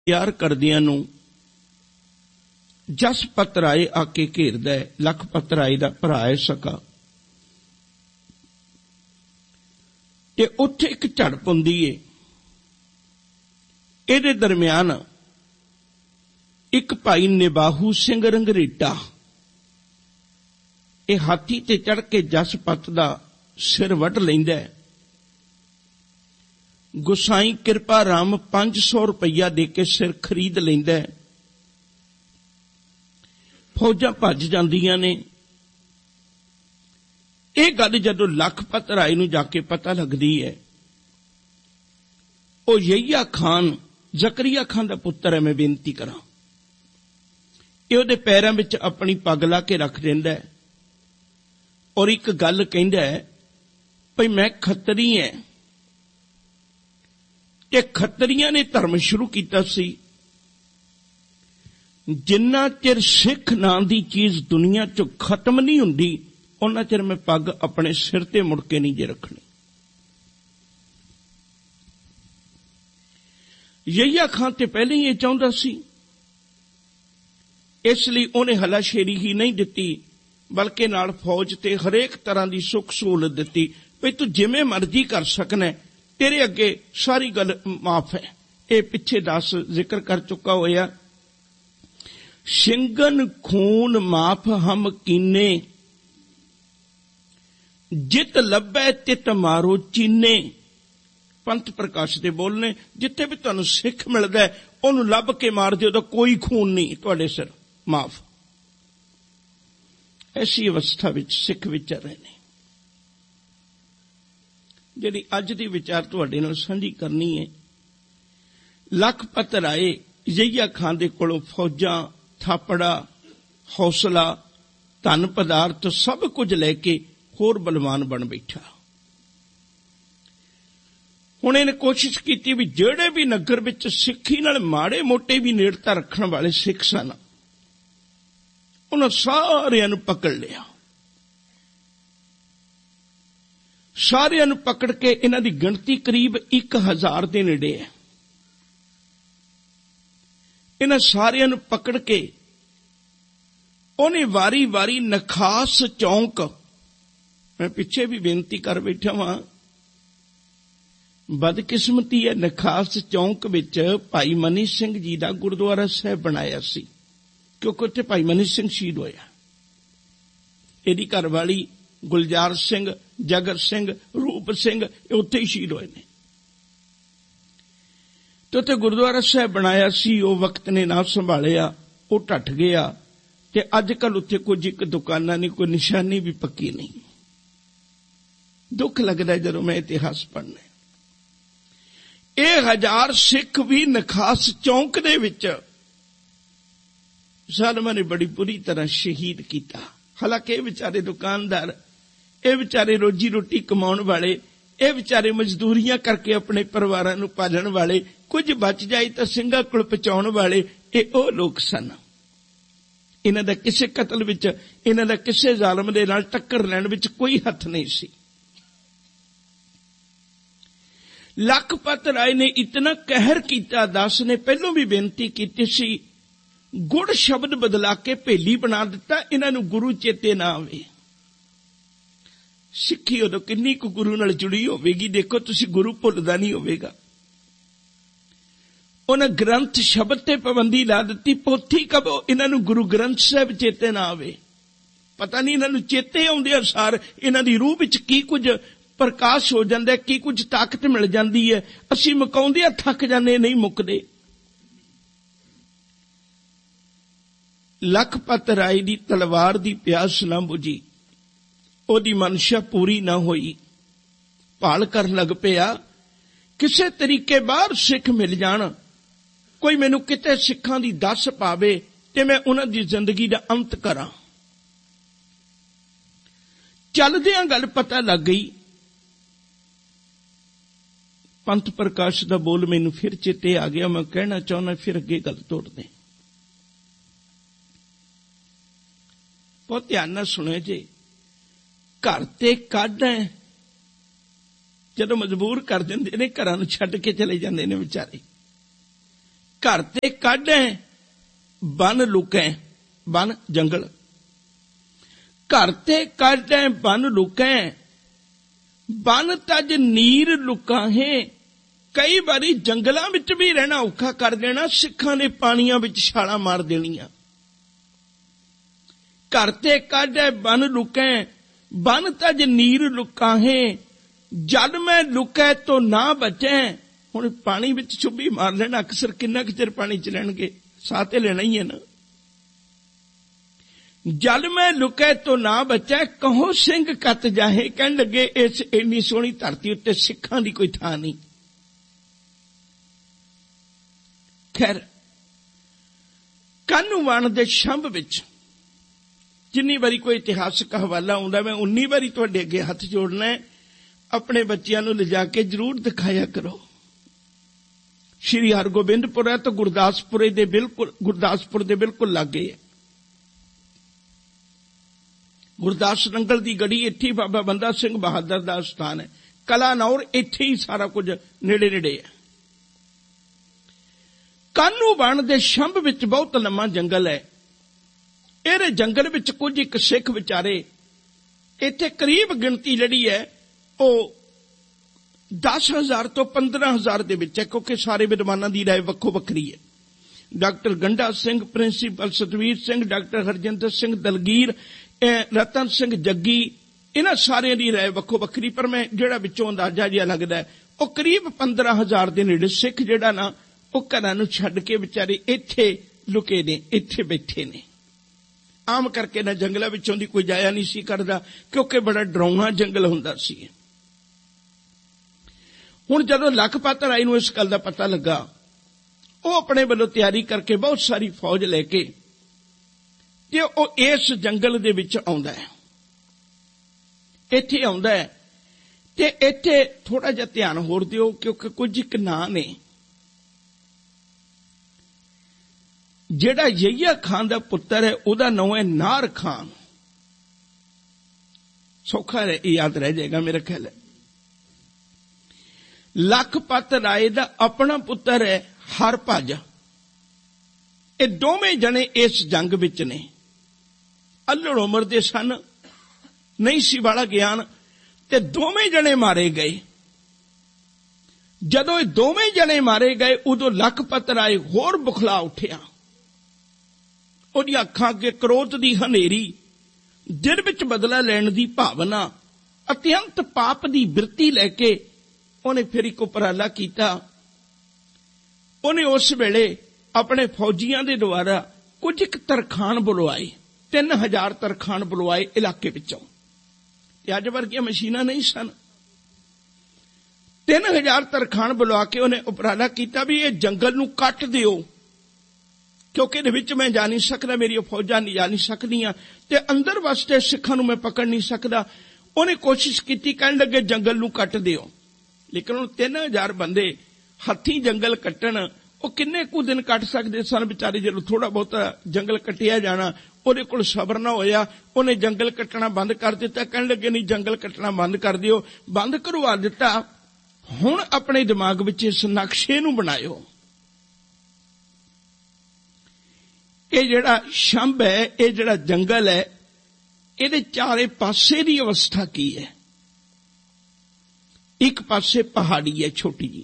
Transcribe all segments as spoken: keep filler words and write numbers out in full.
ਤਿਆਰ ਕਰਦਿਆਂ ਨੂੰ ਜਸਪਤ ਰਾਏ ਆ ਕੇ ਘੇਰਦਾ ਹੈ। ਲਖਪਤ ਰਾਏ ਦਾ ਭਰਾ ਹੈ ਸਕਾ, ਤੇ ਉੱਥੇ ਇੱਕ ਝੜਪ ਹੁੰਦੀ ਏ। ਇਹਦੇ ਦਰਮਿਆਨ ਇੱਕ ਭਾਈ ਨਿਬਾਹੂ ਸਿੰਘ ਰੰਗਰੇਟਾ ਇਹ ਹਾਥੀ ਤੇ ਚੜ ਕੇ ਜਸਪਤ ਦਾ ਸਿਰ ਵੱਢ ਲੈਂਦਾ ਹੈ। ਗੁਸਾਈ ਕਿਰਪਾ ਰਾਮ ਪੰਜ ਸੌ ਰੁਪਈਆ ਦੇ ਕੇ ਸਿਰ ਖਰੀਦ ਲੈਂਦਾ ਹੈ। ਫੌਜਾਂ ਭੱਜ ਜਾਂਦੀਆਂ ਨੇ। ਇਹ ਗੱਲ ਜਦੋਂ ਲਖਪਤ ਰਾਏ ਨੂੰ ਜਾ ਕੇ ਪਤਾ ਲੱਗਦੀ ਹੈ, ਉਹ ਯਹੀਆ ਖਾਨ ਜ਼ਕਰੀਆ ਖਾਨ ਦਾ ਪੁੱਤਰ ਹੈ, ਮੈਂ ਬੇਨਤੀ ਕਰਾਂ, ਇਹ ਉਹਦੇ ਪੈਰਾਂ ਵਿੱਚ ਆਪਣੀ ਪੱਗ ਲਾ ਕੇ ਰੱਖ ਦਿੰਦਾ ਹੈ ਔਰ ਇੱਕ ਗੱਲ ਕਹਿੰਦਾ ਹੈ ਭਈ ਮੈਂ ਖੱਤਰੀ ਐ। ਤੇ ਖੱਤਰੀਆਂ ਨੇ ਧਰਮ ਸ਼ੁਰੂ ਕੀਤਾ ਸੀ। ਜਿੰਨਾ ਚਿਰ ਸਿੱਖ ਨਾਂ ਦੀ ਚੀਜ਼ ਦੁਨੀਆ ਚੋਂ ਖਤਮ ਨਹੀਂ ਹੁੰਦੀ, ਉਹਨਾਂ ਚਿਰ ਮੈਂ ਪੱਗ ਆਪਣੇ ਸਿਰ ਤੇ ਮੁੜ ਕੇ ਨਹੀਂ ਜੇ ਰੱਖਣੀ। ਯਹੀਆ ਖਾਨ ਤੇ ਪਹਿਲੇ ਹੀ ਇਹ ਚਾਹੁੰਦਾ ਸੀ, ਇਸ ਲਈ ਉਹਨੇ ਹਲਾਸ਼ੇਰੀ ਹੀ ਨਹੀਂ ਦਿੱਤੀ, ਬਲਕਿ ਨਾਲ ਫੌਜ ਤੇ ਹਰੇਕ ਤਰ੍ਹਾਂ ਦੀ ਸੁੱਖ ਸਹੂਲਤ ਦਿੱਤੀ ਵੀ ਤੂੰ ਜਿਵੇਂ ਮਰਜ਼ੀ ਕਰ ਸਕਣਾ, ਤੇਰੇ ਅੱਗੇ ਸਾਰੀ ਗੱਲ ਮਾਫ ਹੈ। ਇਹ ਪਿੱਛੇ ਦਸ ਜ਼ਿਕਰ ਕਰ ਚੁੱਕਾ ਹੋਇਆ। ਸਿੰਘਨ ਖੂਨ ਮਾਫ ਹਮ ਕੀਨੇ, ਜਿਤ ਲੱਭੈ ਤਿਤ ਮਾਰੋ ਚੀਨੇ। ਪੰਥ ਪ੍ਰਕਾਸ਼ ਦੇ ਬੋਲ ਨੇ, ਜਿੱਥੇ ਵੀ ਤੁਹਾਨੂੰ ਸਿੱਖ ਮਿਲਦਾ ਉਹਨੂੰ ਲੱਭ ਕੇ ਮਾਰ ਦਿਓ, ਉਹਦਾ ਕੋਈ ਖੂਨ ਨਹੀਂ ਤੁਹਾਡੇ ਸਿਰ, ਮਾਫ। ਐਸੀ ਅਵਸਥਾ ਵਿੱਚ ਸਿੱਖ ਵਿਚਰ ਰਹੇ ਨੇ। ਜਿਹੜੀ ਅੱਜ ਦੀ ਵਿਚਾਰ ਤੁਹਾਡੇ ਨਾਲ ਸਾਂਝੀ ਕਰਨੀ ਹੈ, ਲਖਪਤ ਰਾਏ ਯਹੀਆ ਖਾਨ ਦੇ ਕੋਲੋਂ ਫੌਜਾਂ, ਥਾਪੜਾ, ਹੌਸਲਾ, ਧਨ ਪਦਾਰਥ ਸਭ ਕੁਝ ਲੈ ਕੇ ਹੋਰ ਬਲਵਾਨ ਬਣ ਬੈਠਾ। ਹੁਣ ਇਹਨੇ ਕੋਸ਼ਿਸ਼ ਕੀਤੀ ਵੀ ਜਿਹੜੇ ਵੀ ਨਗਰ ਵਿੱਚ ਸਿੱਖੀ ਨਾਲ ਮਾੜੇ ਮੋਟੇ ਵੀ ਨੇੜਤਾ ਰੱਖਣ ਵਾਲੇ ਸਿੱਖ ਸਨ, ਉਹਨਾਂ ਸਾਰਿਆਂ ਨੂੰ ਪਕੜ ਲਿਆ। ਸਾਰਿਆਂ ਨੂੰ ਪਕੜ ਕੇ ਇਹਨਾਂ ਦੀ ਗਿਣਤੀ ਕਰੀਬ ਇੱਕ ਹਜ਼ਾਰ ਦੇ ਨੇੜੇ ਹੈ। ਇਹਨਾਂ ਸਾਰਿਆਂ ਨੂੰ ਪਕੜ ਕੇ ਉਹਨੇ ਵਾਰੀ ਵਾਰੀ ਨਖਾਸ ਚੌਂਕ, ਮੈਂ ਪਿੱਛੇ ਵੀ ਬੇਨਤੀ ਕਰ ਬੈਠਾ ਵਾਂ, ਬਦਕਿਸਮਤੀ ਹੈ, ਨਖਾਸ ਚੌਂਕ ਵਿੱਚ ਭਾਈ ਮਨੀ ਸਿੰਘ ਜੀ ਦਾ ਗੁਰਦੁਆਰਾ ਸਾਹਿਬ ਬਣਾਇਆ ਸੀ, ਕਿਉਂਕਿ ਉੱਥੇ ਭਾਈ ਮਨੀ ਸਿੰਘ ਸ਼ਹੀਦ ਹੋਇਆ। ਇਹਦੀ ਘਰਵਾਲੀ ਗੁਲਜ਼ਾਰ ਸਿੰਘ, ਜਗਰ ਸਿੰਘ, ਰੂਪ ਸਿੰਘ ਇਹ ਉੱਥੇ ਹੀ ਸ਼ਹੀਦ ਹੋਏ ਨੇ। ਤੇ ਉੱਥੇ ਗੁਰਦੁਆਰਾ ਸਾਹਿਬ ਬਣਾਇਆ ਸੀ। ਉਹ ਵਕਤ ਨੇ ਨਾ ਸੰਭਾਲਿਆ, ਉਹ ਢੱਠ ਗਿਆ ਤੇ ਅੱਜ ਕੱਲ ਉੱਥੇ ਕੁਝ ਇੱਕ ਦੁਕਾਨਾਂ ਨਹੀਂ, ਕੋਈ ਨਿਸ਼ਾਨੀ ਵੀ ਪੱਕੀ ਨਹੀਂ। ਦੁੱਖ ਲੱਗਦਾ ਜਦੋਂ ਮੈਂ ਇਤਿਹਾਸ ਪੜ੍ਹਨਾ। ਇਹ ਹਜ਼ਾਰ ਸਿੱਖ ਵੀ ਨਖਾਸ ਚੌਂਕ ਦੇ ਵਿੱਚ ਜ਼ਾਲਮਾਂ ਨੇ ਬੜੀ ਬੁਰੀ ਤਰ੍ਹਾਂ ਸ਼ਹੀਦ ਕੀਤਾ। ਹਾਲਾਂਕਿ ਇਹ ਵਿਚਾਰੇ ਦੁਕਾਨਦਾਰ, ਇਹ ਵਿਚਾਰੇ ਰੋਜੀ ਰੋਟੀ ਕਮਾਉਣ ਵਾਲੇ, ਇਹ ਵਿਚਾਰੇ ਮਜ਼ਦੂਰੀਆਂ ਕਰਕੇ ਆਪਣੇ ਪਰਿਵਾਰਾਂ ਨੂੰ ਪਾਲਣ ਵਾਲੇ, ਕੁਝ ਬਚ ਜਾਏ ਤਾਂ ਸਿੰਘਾਂ ਕੋਲ ਪਹੁੰਚਾਉਣ ਵਾਲੇ, ਇਹ ਉਹ ਲੋਕ ਸਨ। ਇਹਨਾਂ ਦਾ ਕਿਸੇ ਕਤਲ ਵਿੱਚ, ਇਹਨਾਂ ਦਾ ਕਿਸੇ ਜ਼ਾਲਮ ਦੇ ਨਾਲ ਟੱਕਰ ਲੈਣ ਵਿੱਚ ਕੋਈ ਹੱਥ ਨਹੀਂ ਸੀ। ਲਖਪਤ ਰਾਏ ਨੇ ਇਤਨਾ ਕਹਿਰ ਕੀਤਾ। ਦਾਸ ਨੇ ਪਹਿਲੋਂ ਵੀ ਬੇਨਤੀ ਕੀਤੀ ਸੀ, ਗੁੜ ਸ਼ਬਦ ਬਦਲਾ ਕੇ ਭੇਲੀ ਬਣਾ ਦਿੱਤਾ, ਇਹਨਾਂ ਨੂੰ ਗੁਰੂ ਚੇਤੇ ਨਾ ਆਵੇ। ਸਿੱਖੀ ਉਦੋਂ ਕਿੰਨੀ ਕੁ ਗੁਰੂ ਨਾਲ ਜੁੜੀ ਹੋਵੇਗੀ, ਦੇਖੋ ਤੁਸੀਂ, ਗੁਰੂ ਭੁੱਲਦਾ ਨਹੀਂ ਹੋਵੇਗਾ। ਉਹਨਾਂ ਗ੍ਰੰਥ ਸ਼ਬਦ ਤੇ ਪਾਬੰਦੀ ਲਾ ਦਿੱਤੀ। ਪੋਥੀ ਕਬੋ ਇਹਨਾਂ ਨੂੰ ਗੁਰੂ ਗ੍ਰੰਥ ਸਾਹਿਬ ਚੇਤੇ ਨਾ ਆਵੇ। ਪਤਾ ਨਹੀਂ ਇਹਨਾਂ ਨੂੰ ਚੇਤੇ ਆਉਂਦੇ ਅਨੁਸਾਰ ਇਹਨਾਂ ਦੀ ਰੂਹ ਵਿੱਚ ਕੀ ਕੁਝ ਪ੍ਰਕਾਸ਼ ਹੋ ਜਾਂਦਾ, ਕੀ ਕੁਝ ਤਾਕਤ ਮਿਲ ਜਾਂਦੀ ਹੈ। ਅਸੀਂ ਮੁਕਾਉਂਦੇ ਥੱਕ ਜਾਂਦੇ, ਨਹੀਂ ਮੁੱਕਦੇ। ਲਖਪਤ ਰਾਏ ਦੀ ਤਲਵਾਰ ਦੀ ਪਿਆਸ ਨਾ ਬੁਝੀ, ਉਹਦੀ ਮਨਸ਼ਾ ਪੂਰੀ ਨਾ ਹੋਈ। ਭਾਲ ਕਰਨ ਲੱਗ ਪਿਆ, ਕਿਸੇ ਤਰੀਕੇ ਬਾਹਰ ਸਿੱਖ ਮਿਲ ਜਾਣ, ਕੋਈ ਮੈਨੂੰ ਕਿਤੇ ਸਿੱਖਾਂ ਦੀ ਦੱਸ ਪਾਵੇ ਤੇ ਮੈਂ ਉਹਨਾਂ ਦੀ ਜ਼ਿੰਦਗੀ ਦਾ ਅੰਤ ਕਰਾਂ। ਚੱਲਦਿਆਂ ਗੱਲ ਪਤਾ ਲੱਗ ਗਈ। ਪੰਥ ਪ੍ਰਕਾਸ਼ ਦਾ ਬੋਲ ਮੈਨੂੰ ਫਿਰ ਚੇਤੇ ਆ ਗਿਆ, ਮੈਂ ਕਹਿਣਾ ਚਾਹੁੰਦਾ, ਫਿਰ ਅੱਗੇ ਗੱਲ ਤੋੜਦੇ। ਬਹੁਤ ਧਿਆਨ ਨਾਲ ਸੁਣਿਓ ਜੀ। ਘਰ ਤੇ ਕੱਢ ਹੈ, ਜਦੋਂ ਮਜਬੂਰ ਕਰ ਦਿੰਦੇ ਨੇ, ਘਰਾਂ ਨੂੰ ਛੱਡ ਕੇ ਚਲੇ ਜਾਂਦੇ ਨੇ ਵਿਚਾਰੇ। घर ते काढे बन लुकै, बन जंगल, घर ते काढे बन लुकै, बन तज नीर लुकाहे। कई बारी जंगलों विच भी रहना औखा कर देना, सिखां ने पानियां विच छालां मार देनियां। घर ते काढे बन लुकै, बन तज नीर लुकाहे, जल में लुकै तो ना बचे। हुण पानी विच चुब्भी मार लेना, अक्सर किन्ना कुछ चिर पानी च रहणगे, साह ते लेना ही है ना। जल में लुकै तो ना बचे, कहो सिंह कत जाहे। कहण लगे इस इन्नी सोहनी धरती उत्ते सिखां दी कोई थां नहीं। खैर काहनूवान दे छंभ विच जिन्नी बारी कोई इतिहासक हवाला आउंदा, मैं उन्नी बारी तुहाडे अगे हथ जोड़ना है। अपने बच्चियां नूं लिजा के जरूर दिखाया करो। श्री हरगोबिंदपुर है तो गुरदासपुर दे बिल्कुल गुरदासपुर दे बिल्कुल लागे है। गुरदास नंगल दी गढ़ी इत्थे बाबा बंदा सिंह बहादुर दा स्थान है। कलानौर इत्थे ही सारा कुछ नेड़े नेड़े है। काहनूवान दे छंभ विच बहुत लम्मा जंगल है। इहदे जंगल विच कुछ एक सिख विचारे, इत्थे करीब गिणती जिहड़ी है ਉਹ दस हजार तो पंद्रह हजार दे विच है, क्योंकि सारे विद्वानां दी राय वक्खो वक्खरी है। डॉक्टर गंढा सिंह, प्रिंसीपल सतवीर सिंह, डॉक्टर हरजिंदर सिंह दलगीर, रतन सिंह जग्गी, इन्हां सारिਆਂ दी राय वक्खो वक्खरी, पर मैं जिहड़ा विचों अंदाजा जिहा लगदा है ਉਹ करीब पंद्रह हजार दे नेड़े सिख जिहड़ा ना ਉਹ घरां नूं छड्ड के विचारे इत्थे लुके ने, इत्थे बैठे ने। आम करके ना जंगलां विचों दी कोई जाया नहीं सी करदा, क्योंकि बड़ा डराउना जंगल हुंदा सी। हुण जदों लखपत राय नूं इस गल दा पता लगा, ਉਹ अपने ਵੱਲੋਂ ਤਿਆਰੀ करके बहुत सारी फौज लैके ते ਉਹ इस जंगल दे विच आउंदा है, इत्थे आउंदा है। ते इत्थे थोड़ा जिहा ध्यान होर दिओ, क्योंकि कुछ एक नां ने ਜਿਹੜਾ ਯਹੀਆ ਖਾਨ ਦਾ ਪੁੱਤਰ ਹੈ, ਉਹਦਾ ਨਾਮ ਹੈ ਨਾਰ ਖਾਨ। ਸੌਖਾ ਯਾਦ ਰਹਿ ਜਾਏਗਾ ਮੇਰਾ ਖਿਆਲ ਹੈ। ਲਖਪਤ ਰਾਏ ਦਾ ਆਪਣਾ ਪੁੱਤਰ ਹੈ ਹਰਭਜ। ਇਹ ਦੋਵੇਂ ਜਣੇ ਇਸ ਜੰਗ ਵਿੱਚ ਨੇ। ਅੱਲੜ ਉਮਰ ਦੇ ਸਨ, ਨਹੀਂ ਸੀ ਵਾਲਾ ਗਿਆਨ, ਤੇ ਦੋਵੇਂ ਜਣੇ ਮਾਰੇ ਗਏ। ਜਦੋਂ ਇਹ ਦੋਵੇਂ ਜਣੇ ਮਾਰੇ ਗਏ, ਉਦੋਂ ਲਖਪਤ ਰਾਏ ਹੋਰ ਬੁਖਲਾ ਉੱਠਿਆ। ਉਹਦੀਆਂ ਅੱਖਾਂ ਅੱਗੇ ਕ੍ਰੋਧ ਦੀ ਹਨੇਰੀ, ਦਿਲ ਵਿੱਚ ਬਦਲਾ ਲੈਣ ਦੀ ਭਾਵਨਾ, ਅਤਿਅੰਤ ਪਾਪ ਦੀ ਬਿਰਤੀ ਲੈ ਕੇ ਉਹਨੇ ਫਿਰ ਇੱਕ ਉਪਰਾਲਾ ਕੀਤਾ। ਉਹਨੇ ਉਸ ਵੇਲੇ ਆਪਣੇ ਫੌਜੀਆਂ ਦੇ ਦੁਆਰਾ ਕੁਝ ਇੱਕ ਤਰਖਾਣ ਬੁਲਵਾਏ, ਤਿੰਨ ਹਜ਼ਾਰ ਤਰਖਾਣ ਬੁਲਵਾਏ ਇਲਾਕੇ ਵਿੱਚੋਂ। ਤੇ ਅੱਜ ਵਰਗੀਆਂ ਮਸ਼ੀਨਾਂ ਨਹੀਂ ਸਨ। ਤਿੰਨ ਹਜ਼ਾਰ ਤਰਖਾਣ ਬੁਲਵਾ ਕੇ ਉਹਨੇ ਉਪਰਾਲਾ ਕੀਤਾ ਵੀ ਇਹ ਜੰਗਲ ਨੂੰ ਕੱਟ ਦਿਓ, क्योंकि इहदे विच मैं जा नहीं सकदा, मेरी फौजां नहीं जा नहीं सकदियां, ते अंदर वास्ते सिखां नूं मैं पकड़ नहीं सकदा। उहने कोशिश कीती, कहण लगे जंगल नूं कट दिओ। लेकिन हुण तीन हजार बंदे हत्थी जंगल कट्टण, ਉਹ किन्ने कु दिन कट सकदे सन बेचारे। जदों थोड़ा बहुता जंगल कटिया जाना, ਉਹਦੇ कोल सबर ना होया, ਉਹਨੇ जंगल कट्टना बंद कर दिता। कहण लगे नहीं, जंगल कट्टना बंद कर दिओ। बंद करवा दिता। हुण अपने दिमाग विच इस नक्शे नूं बनायो। ਇਹ ਜਿਹੜਾ ਛੰਭ ਹੈ, ਇਹ ਜਿਹੜਾ ਜੰਗਲ ਹੈ, ਇਹਦੇ ਚਾਰੇ ਪਾਸੇ ਦੀ ਅਵਸਥਾ ਕੀ ਹੈ? ਇੱਕ ਪਾਸੇ ਪਹਾੜੀ ਹੈ ਛੋਟੀ ਜੀ।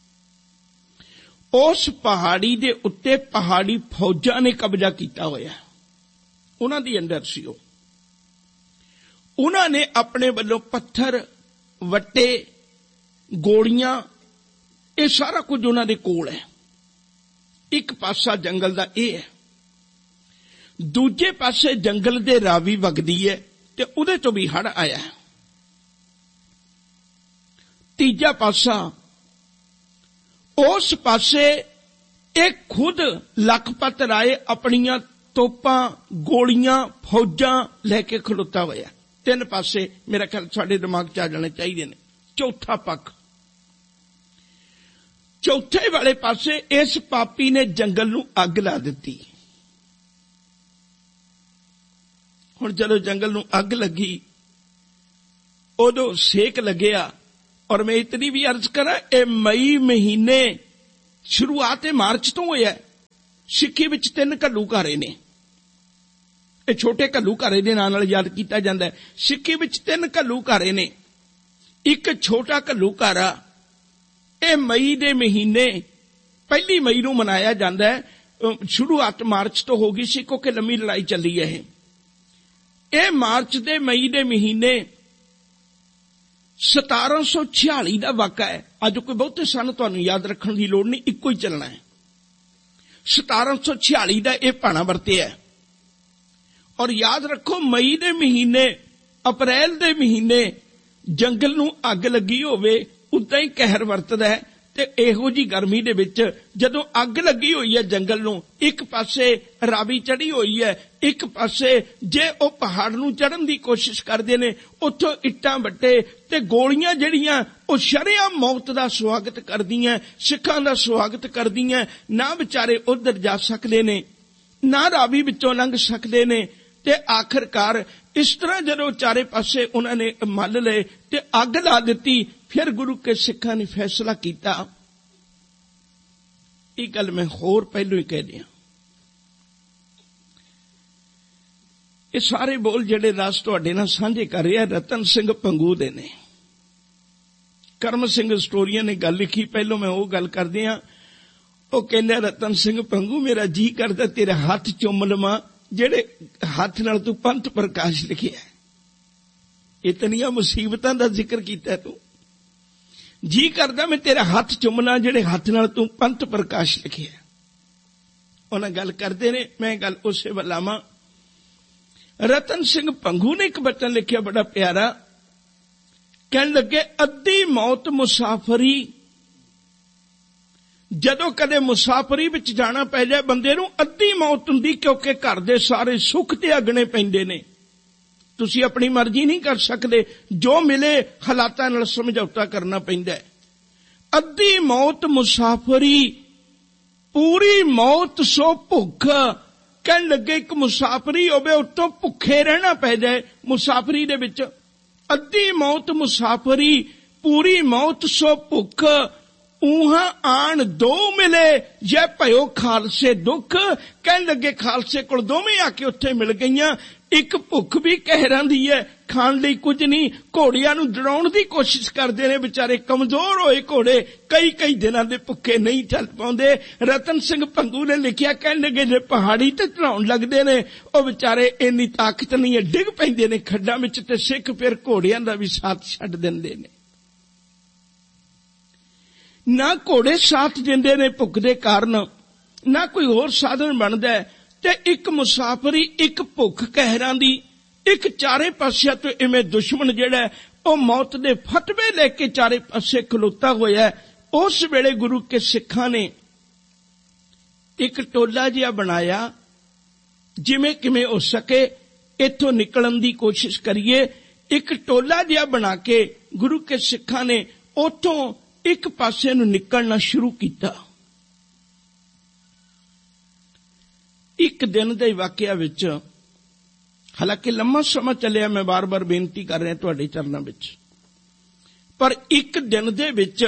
ਉਸ ਪਹਾੜੀ ਦੇ ਉੱਤੇ ਪਹਾੜੀ ਫੌਜਾਂ ਨੇ ਕਬਜ਼ਾ ਕੀਤਾ ਹੋਇਆ, ਉਹਨਾਂ ਦੀ ਅੰਦਰ ਸੀ ਉਹ। ਉਹਨਾਂ ਨੇ ਆਪਣੇ ਵੱਲੋਂ ਪੱਥਰ, ਵੱਟੇ, ਗੋਲੀਆਂ, ਇਹ ਸਾਰਾ ਕੁਝ ਉਹਨਾਂ ਦੇ ਕੋਲ ਹੈ। ਇੱਕ ਪਾਸਾ ਜੰਗਲ ਦਾ ਇਹ ਹੈ। ਦੂਜੇ ਪਾਸੇ ਜੰਗਲ ਦੇ ਰਾਵੀ ਵਗਦੀ ਹੈ ਤੇ ਉਹਦੇ ਤੋਂ ਵੀ ਹੜ੍ਹ ਆਇਆ। ਤੀਜਾ ਪਾਸਾ, ਉਸ ਪਾਸੇ ਇਹ ਖੁਦ ਲਖਪਤ ਰਾਏ ਆਪਣੀਆਂ ਤੋਪਾਂ, ਗੋਲੀਆਂ, ਫੌਜਾਂ ਲੈ ਕੇ ਖਲੋਤਾ ਹੋਇਆ। ਤਿੰਨ ਪਾਸੇ ਮੇਰਾ ਖਿਆਲ ਸਾਡੇ ਦਿਮਾਗ 'ਚ ਆ ਜਾਣੇ ਚਾਹੀਦੇ ਨੇ। ਚੌਥਾ ਪੱਖ, ਚੌਥੇ ਵਾਲੇ ਪਾਸੇ ਇਸ ਪਾਪੀ ਨੇ ਜੰਗਲ ਨੂੰ ਅੱਗ ਲਾ ਦਿੱਤੀ। ਹੁਣ ਜਦੋਂ ਜੰਗਲ ਨੂੰ ਅੱਗ ਲੱਗੀ, ਉਦੋਂ ਸੇਕ ਲੱਗਿਆ। ਔਰ ਮੈਂ ਇਤਨੀ ਵੀ ਅਰਜ਼ ਕਰਾਂ, ਇਹ ਮਈ ਮਹੀਨੇ ਸ਼ੁਰੂਆਤ ਇਹ ਮਾਰਚ ਤੋਂ ਹੋਇਆ। ਸਿੱਖੀ ਵਿੱਚ ਤਿੰਨ ਘੱਲੂਘਾਰੇ ਨੇ, ਇਹ ਛੋਟੇ ਘੱਲੂਘਾਰੇ ਦੇ ਨਾਂ ਨਾਲ ਯਾਦ ਕੀਤਾ ਜਾਂਦਾ ਹੈ। ਸਿੱਖੀ ਵਿੱਚ ਤਿੰਨ ਘੱਲੂਘਾਰੇ ਨੇ। ਇੱਕ ਛੋਟਾ ਘੱਲੂਘਾਰਾ ਇਹ ਮਈ ਦੇ ਮਹੀਨੇ ਪਹਿਲੀ ਮਈ ਨੂੰ ਮਨਾਇਆ ਜਾਂਦਾ ਹੈ। ਸ਼ੁਰੂਆਤ ਮਾਰਚ ਤੋਂ ਹੋ ਗਈ ਸੀ ਕਿਉਂਕਿ ਲੰਮੀ ਲੜਾਈ ਚੱਲੀ ਹੈ। ਇਹ ਮਾਰਚ ਦੇ ਮਈ ਦੇ ਮਹੀਨੇ ਸਤਾਰਾਂ ਸੌ ਛਿਆਲੀ ਦਾ ਵਾਕਾ ਹੈ। ਅੱਜ ਕੋਈ ਬਹੁਤੇ ਸਨ ਤੁਹਾਨੂੰ ਯਾਦ ਰੱਖਣ ਦੀ ਲੋੜ ਨਹੀਂ, ਇੱਕੋ ਹੀ ਚੱਲਣਾ ਹੈ। ਸਤਾਰਾਂ ਸੌ ਛਿਆਲੀ ਦਾ ਇਹ ਭਾਣਾ ਵਰਤਿਆ। ਔਰ ਯਾਦ ਰੱਖੋ ਮਈ ਦੇ ਮਹੀਨੇ ਅਪ੍ਰੈਲ ਦੇ ਮਹੀਨੇ ਜੰਗਲ ਨੂੰ ਅੱਗ ਲੱਗੀ ਹੋਵੇ ਉਦਾਂ ਹੀ ਕਹਿਰ ਵਰਤਦਾ ਹੈ। ਤੇ ਇਹੋ ਜੀ ਗਰਮੀ ਦੇ ਵਿੱਚ ਜਦੋਂ ਅੱਗ ਲੱਗੀ ਹੋਈ ਹੈ ਜੰਗਲ ਨੂੰ, ਇੱਕ ਪਾਸੇ ਰਾਵੀ ਚੜੀ ਹੋਈ ਹੈ, ਇੱਕ ਪਾਸੇ ਜੇ ਉਹ ਪਹਾੜ ਨੂੰ ਚੜ੍ਹਨ ਦੀ ਕੋਸ਼ਿਸ਼ ਕਰਦੇ ਨੇ ਉੱਥੋਂ ਇੱਟਾਂ ਵੱਟੇ ਤੇ ਗੋਲੀਆਂ ਜਿਹੜੀਆਂ ਉਹ ਸ਼ਰੇਆਮ ਮੌਤ ਦਾ ਸਵਾਗਤ ਕਰਦੀਆਂ, ਸਿੱਖਾਂ ਦਾ ਸਵਾਗਤ ਕਰਦੀਆਂ। ਨਾ ਵਿਚਾਰੇ ਉੱਧਰ ਜਾ ਸਕਦੇ ਨੇ, ਨਾ ਰਾਵੀ ਵਿੱਚੋਂ ਲੰਘ ਸਕਦੇ ਨੇ। ਤੇ ਆਖਰਕਾਰ ਇਸ ਤਰ੍ਹਾਂ ਜਦੋਂ ਚਾਰੇ ਪਾਸੇ ਉਹਨਾਂ ਨੇ ਮੱਲ ਲਏ ਤੇ ਅੱਗ ਲਾ ਦਿੱਤੀ। ਫਿਰ ਗੁਰੂ ਕੇ ਸਿੱਖਾਂ ਨੇ ਫੈਸਲਾ ਕੀਤਾ। ਇਹ ਗੱਲ ਮੈਂ ਹੋਰ ਪਹਿਲੋਂ ਹੀ ਕਹਿ ਦਿਆਂ, ਇਹ ਸਾਰੇ ਬੋਲ ਜਿਹੜੇ ਰਾਸ ਤੁਹਾਡੇ ਨਾਲ ਸਾਂਝੇ ਕਰ ਰਿਹਾ ਰਤਨ ਸਿੰਘ ਭੰਗੂ ਦੇ ਨੇ। ਕਰਮ ਸਿੰਘ ਸਟੋਰੀਆਂ ਨੇ ਗੱਲ ਲਿਖੀ, ਪਹਿਲੋਂ ਮੈਂ ਉਹ ਗੱਲ ਕਰਦੇ ਹਾਂ। ਉਹ ਕਹਿੰਦਾ ਰਤਨ ਸਿੰਘ ਭੰਗੂ ਮੇਰਾ ਜੀ ਕਰਦਾ ਤੇਰੇ ਹੱਥ ਚੁੰਮ ਲਵਾਂ ਜਿਹੜੇ ਹੱਥ ਨਾਲ ਤੂੰ ਪੰਥ ਪ੍ਰਕਾਸ਼ ਲਿਖਿਆ। ਇਤਨੀਆਂ ਮੁਸੀਬਤਾਂ ਦਾ ਜ਼ਿਕਰ ਕੀਤਾ ਤੂੰ, ਜੀ ਕਰਦਾ ਮੈਂ ਤੇਰਾ ਹੱਥ ਚੁੰਮਣਾ ਜਿਹੜੇ ਹੱਥ ਨਾਲ ਤੂੰ ਪੰਥ ਪ੍ਰਕਾਸ਼ ਲਿਖਿਆ। ਉਹਨਾਂ ਗੱਲ ਕਰਦੇ ਨੇ, ਮੈਂ ਗੱਲ ਉਸੇ ਵੱਲ ਆਵਾਂ। ਰਤਨ ਸਿੰਘ ਭੰਗੂ ਨੇ ਇੱਕ ਬਚਨ ਲਿਖਿਆ ਬੜਾ ਪਿਆਰਾ, ਕਹਿਣ ਲੱਗੇ ਅੱਧੀ ਮੌਤ ਮੁਸਾਫਰੀ। ਜਦੋਂ ਕਦੇ ਮੁਸਾਫਰੀ ਵਿੱਚ ਜਾਣਾ ਪੈ ਜਾਏ ਬੰਦੇ ਨੂੰ ਅੱਧੀ ਮੌਤ ਹੁੰਦੀ, ਕਿਉਂਕਿ ਘਰ ਦੇ ਸਾਰੇ ਸੁੱਖ ਤੇ ਅਗਣੇ ਪੈਂਦੇ ਨੇ। ਤੁਸੀਂ ਆਪਣੀ ਮਰਜ਼ੀ ਨਹੀਂ ਕਰ ਸਕਦੇ, ਜੋ ਮਿਲੇ ਹਾਲਾਤਾਂ ਨਾਲ ਸਮਝੌਤਾ ਕਰਨਾ ਪੈਂਦਾ ਹੈ। ਅੱਧੀ ਮੌਤ ਮੁਸਾਫਰੀ ਪੂਰੀ ਮੌਤ ਸੋ ਭੁੱਖ। ਕਹਿਣ ਲੱਗੇ ਇੱਕ ਮੁਸਾਫਰੀ ਹੋਵੇ ਉੱਤੋਂ ਭੁੱਖੇ ਰਹਿਣਾ ਪੈ ਜਾਏ ਮੁਸਾਫਰੀ ਦੇ ਵਿੱਚ। ਅੱਧੀ ਮੌਤ ਮੁਸਾਫਰੀ ਪੂਰੀ ਮੌਤ ਸੋ ਭੁੱਖ। ਊਹਾਂ ਆਣ ਦੋ ਮਿਲੇ ਜੇ ਭਇਓ ਖਾਲਸੇ ਦੁੱਖ। ਕਹਿਣ ਲੱਗੇ ਖਾਲਸੇ ਕੋਲ ਦੋਵੇਂ ਆ ਕੇ ਉੱਥੇ ਮਿਲ ਗਈਆਂ। ਇੱਕ ਭੁੱਖ ਵੀ ਕਹਿਰਾਂ ਦੀ ਹੈ, ਖਾਣ ਲਈ ਕੁਝ ਨਹੀਂ। ਘੋੜਿਆਂ ਨੂੰ ਡਰਾਉਣ ਦੀ ਕੋਸ਼ਿਸ਼ ਕਰਦੇ ਨੇ, ਵਿਚਾਰੇ ਕਮਜ਼ੋਰ ਹੋਏ ਘੋੜੇ ਕਈ ਕਈ ਦਿਨਾਂ ਦੇ ਭੁੱਖੇ ਨਹੀਂ ਚੱਲ ਪਾਉਂਦੇ। ਰਤਨ ਸਿੰਘ ਭੰਗੂ ਨੇ ਲਿਖਿਆ, ਕਹਿਣ ਲੱਗੇ ਜੇ ਪਹਾੜੀ ਤੇ ਚੜਾਉਣ ਲੱਗਦੇ ਨੇ ਉਹ ਵਿਚਾਰੇ ਇੰਨੀ ਤਾਕਤ ਨਹੀਂ ਹੈ, ਡਿੱਗ ਪੈਂਦੇ ਨੇ ਖੱਡਾਂ ਵਿੱਚ ਤੇ ਸਿੱਖ ਫਿਰ ਘੋੜਿਆਂ ਦਾ ਵੀ ਸਾਥ ਛੱਡ ਦਿੰਦੇ ਨੇ। ਨਾ ਘੋੜੇ ਸਾਥ ਦਿੰਦੇ ਨੇ ਭੁੱਖ ਦੇ ਕਾਰਨ, ਨਾ ਕੋਈ ਹੋਰ ਸਾਧਨ ਬਣਦਾ ਹੈ। ਤੇ ਇੱਕ ਮੁਸਾਫਰੀ, ਇੱਕ ਭੁੱਖ ਕਹਿਰਾਂ ਦੀ, ਇੱਕ ਚਾਰੇ ਪਾਸਿਆਂ ਤੋਂ ਇਵੇਂ ਦੁਸ਼ਮਣ ਜਿਹੜਾ ਉਹ ਮੌਤ ਦੇ ਫਤਵੇ ਲੈ ਕੇ ਚਾਰੇ ਪਾਸੇ ਖਲੋਤਾ ਹੋਇਆ। ਉਸ ਵੇਲੇ ਗੁਰੂ ਕੇ ਸਿੱਖਾਂ ਨੇ ਇੱਕ ਟੋਲਾ ਜਿਹਾ ਬਣਾਇਆ, ਜਿਵੇਂ ਕਿਵੇਂ ਹੋ ਸਕੇ ਇੱਥੋਂ ਨਿਕਲਣ ਦੀ ਕੋਸ਼ਿਸ਼ ਕਰੀਏ। ਇੱਕ ਟੋਲਾ ਜਿਹਾ ਬਣਾ ਕੇ ਗੁਰੂ ਕੇ ਸਿੱਖਾਂ ਨੇ ਉੱਥੋਂ ਇੱਕ ਪਾਸੇ ਨੂੰ ਨਿਕਲਣਾ ਸ਼ੁਰੂ ਕੀਤਾ। ਇੱਕ ਦਿਨ ਦੇ ਵਾਕਿਆ ਵਿੱਚ, ਹਾਲਾਂਕਿ ਲੰਮਾ ਸਮਾਂ ਚੱਲਿਆ, ਮੈਂ ਬਾਰ-ਬਾਰ ਬੇਨਤੀ ਕਰ ਰਿਹਾ ਤੁਹਾਡੇ ਚਰਨਾਂ ਵਿੱਚ, ਪਰ ਇੱਕ ਦਿਨ ਦੇ ਵਿੱਚ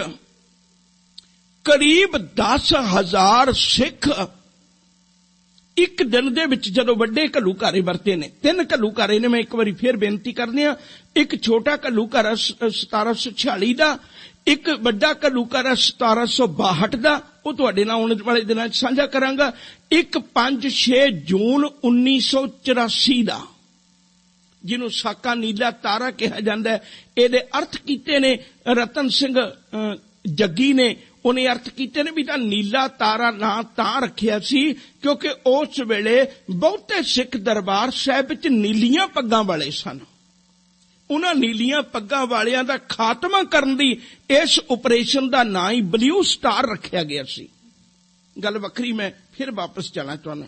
ਕਰੀਬ ਦਸ ਹਜ਼ਾਰ ਸਿੱਖ ਇੱਕ ਦਿਨ ਦੇ ਵਿੱਚ, ਜਦੋਂ ਵੱਡੇ ਘੱਲੂਘਾਰੇ ਵਰਤੇ ਨੇ, ਤਿੰਨ ਘੱਲੂਘਾਰੇ ਨੇ, ਮੈਂ ਇੱਕ ਵਾਰੀ ਫੇਰ ਬੇਨਤੀ ਕਰਦੀ ਹਾਂ। ਇੱਕ ਛੋਟਾ ਘੱਲੂਘਾਰਾ ਸਤਾਰਾਂ ਸੌ ਛਿਆਲੀ ਦਾ, ਇੱਕ ਵੱਡਾ ਘੱਲੂਘਾਰਾ ਸਤਾਰਾਂ ਸੌ ਬਾਹਠ ਦਾ, ਉਹ ਤੁਹਾਡੇ ਨਾਲ ਆਉਣ ਵਾਲੇ ਦਿਨਾਂ ਚ ਸਾਂਝਾ ਕਰਾਂਗਾ। ਇੱਕ ਪੰਜ ਛੇ ਜੂਨ ਉੱਨੀ ਸੌ ਚੁਰਾਸੀ ਦਾ, ਜਿਹਨੂੰ ਸਾਕਾ ਨੀਲਾ ਤਾਰਾ ਕਿਹਾ ਜਾਂਦਾ ਹੈ। ਇਹਦੇ ਅਰਥ ਕੀਤੇ ਨੇ ਰਤਨ ਸਿੰਘ ਜੱਗੀ ਨੇ, ਉਹਨੇ ਅਰਥ ਕੀਤੇ ਨੇ ਵੀ ਤਾਂ ਨੀਲਾ ਤਾਰਾ ਨਾਂ ਤਾਂ ਰੱਖਿਆ ਸੀ ਕਿਉਂਕਿ ਉਸ ਵੇਲੇ ਬਹੁਤੇ ਸਿੱਖ ਦਰਬਾਰ ਸਾਹਿਬ ਵਿੱਚ ਨੀਲੀਆਂ ਪੱਗਾਂ ਵਾਲੇ ਸਨ। ਉਹਨਾਂ ਨੀਲੀਆਂ ਪੱਗਾਂ ਵਾਲਿਆਂ ਦਾ ਖਾਤਮਾ ਕਰਨ ਦੀ ਇਸ ਆਪਰੇਸ਼ਨ ਦਾ ਨਾਂ ਹੀ ਬਲੂ ਸਟਾਰ ਰੱਖਿਆ ਗਿਆ ਸੀ। ਗੱਲ ਵੱਖਰੀ, ਮੈਂ ਫਿਰ ਵਾਪਸ ਜਾਣਾ ਚਾਹੁੰਦਾ।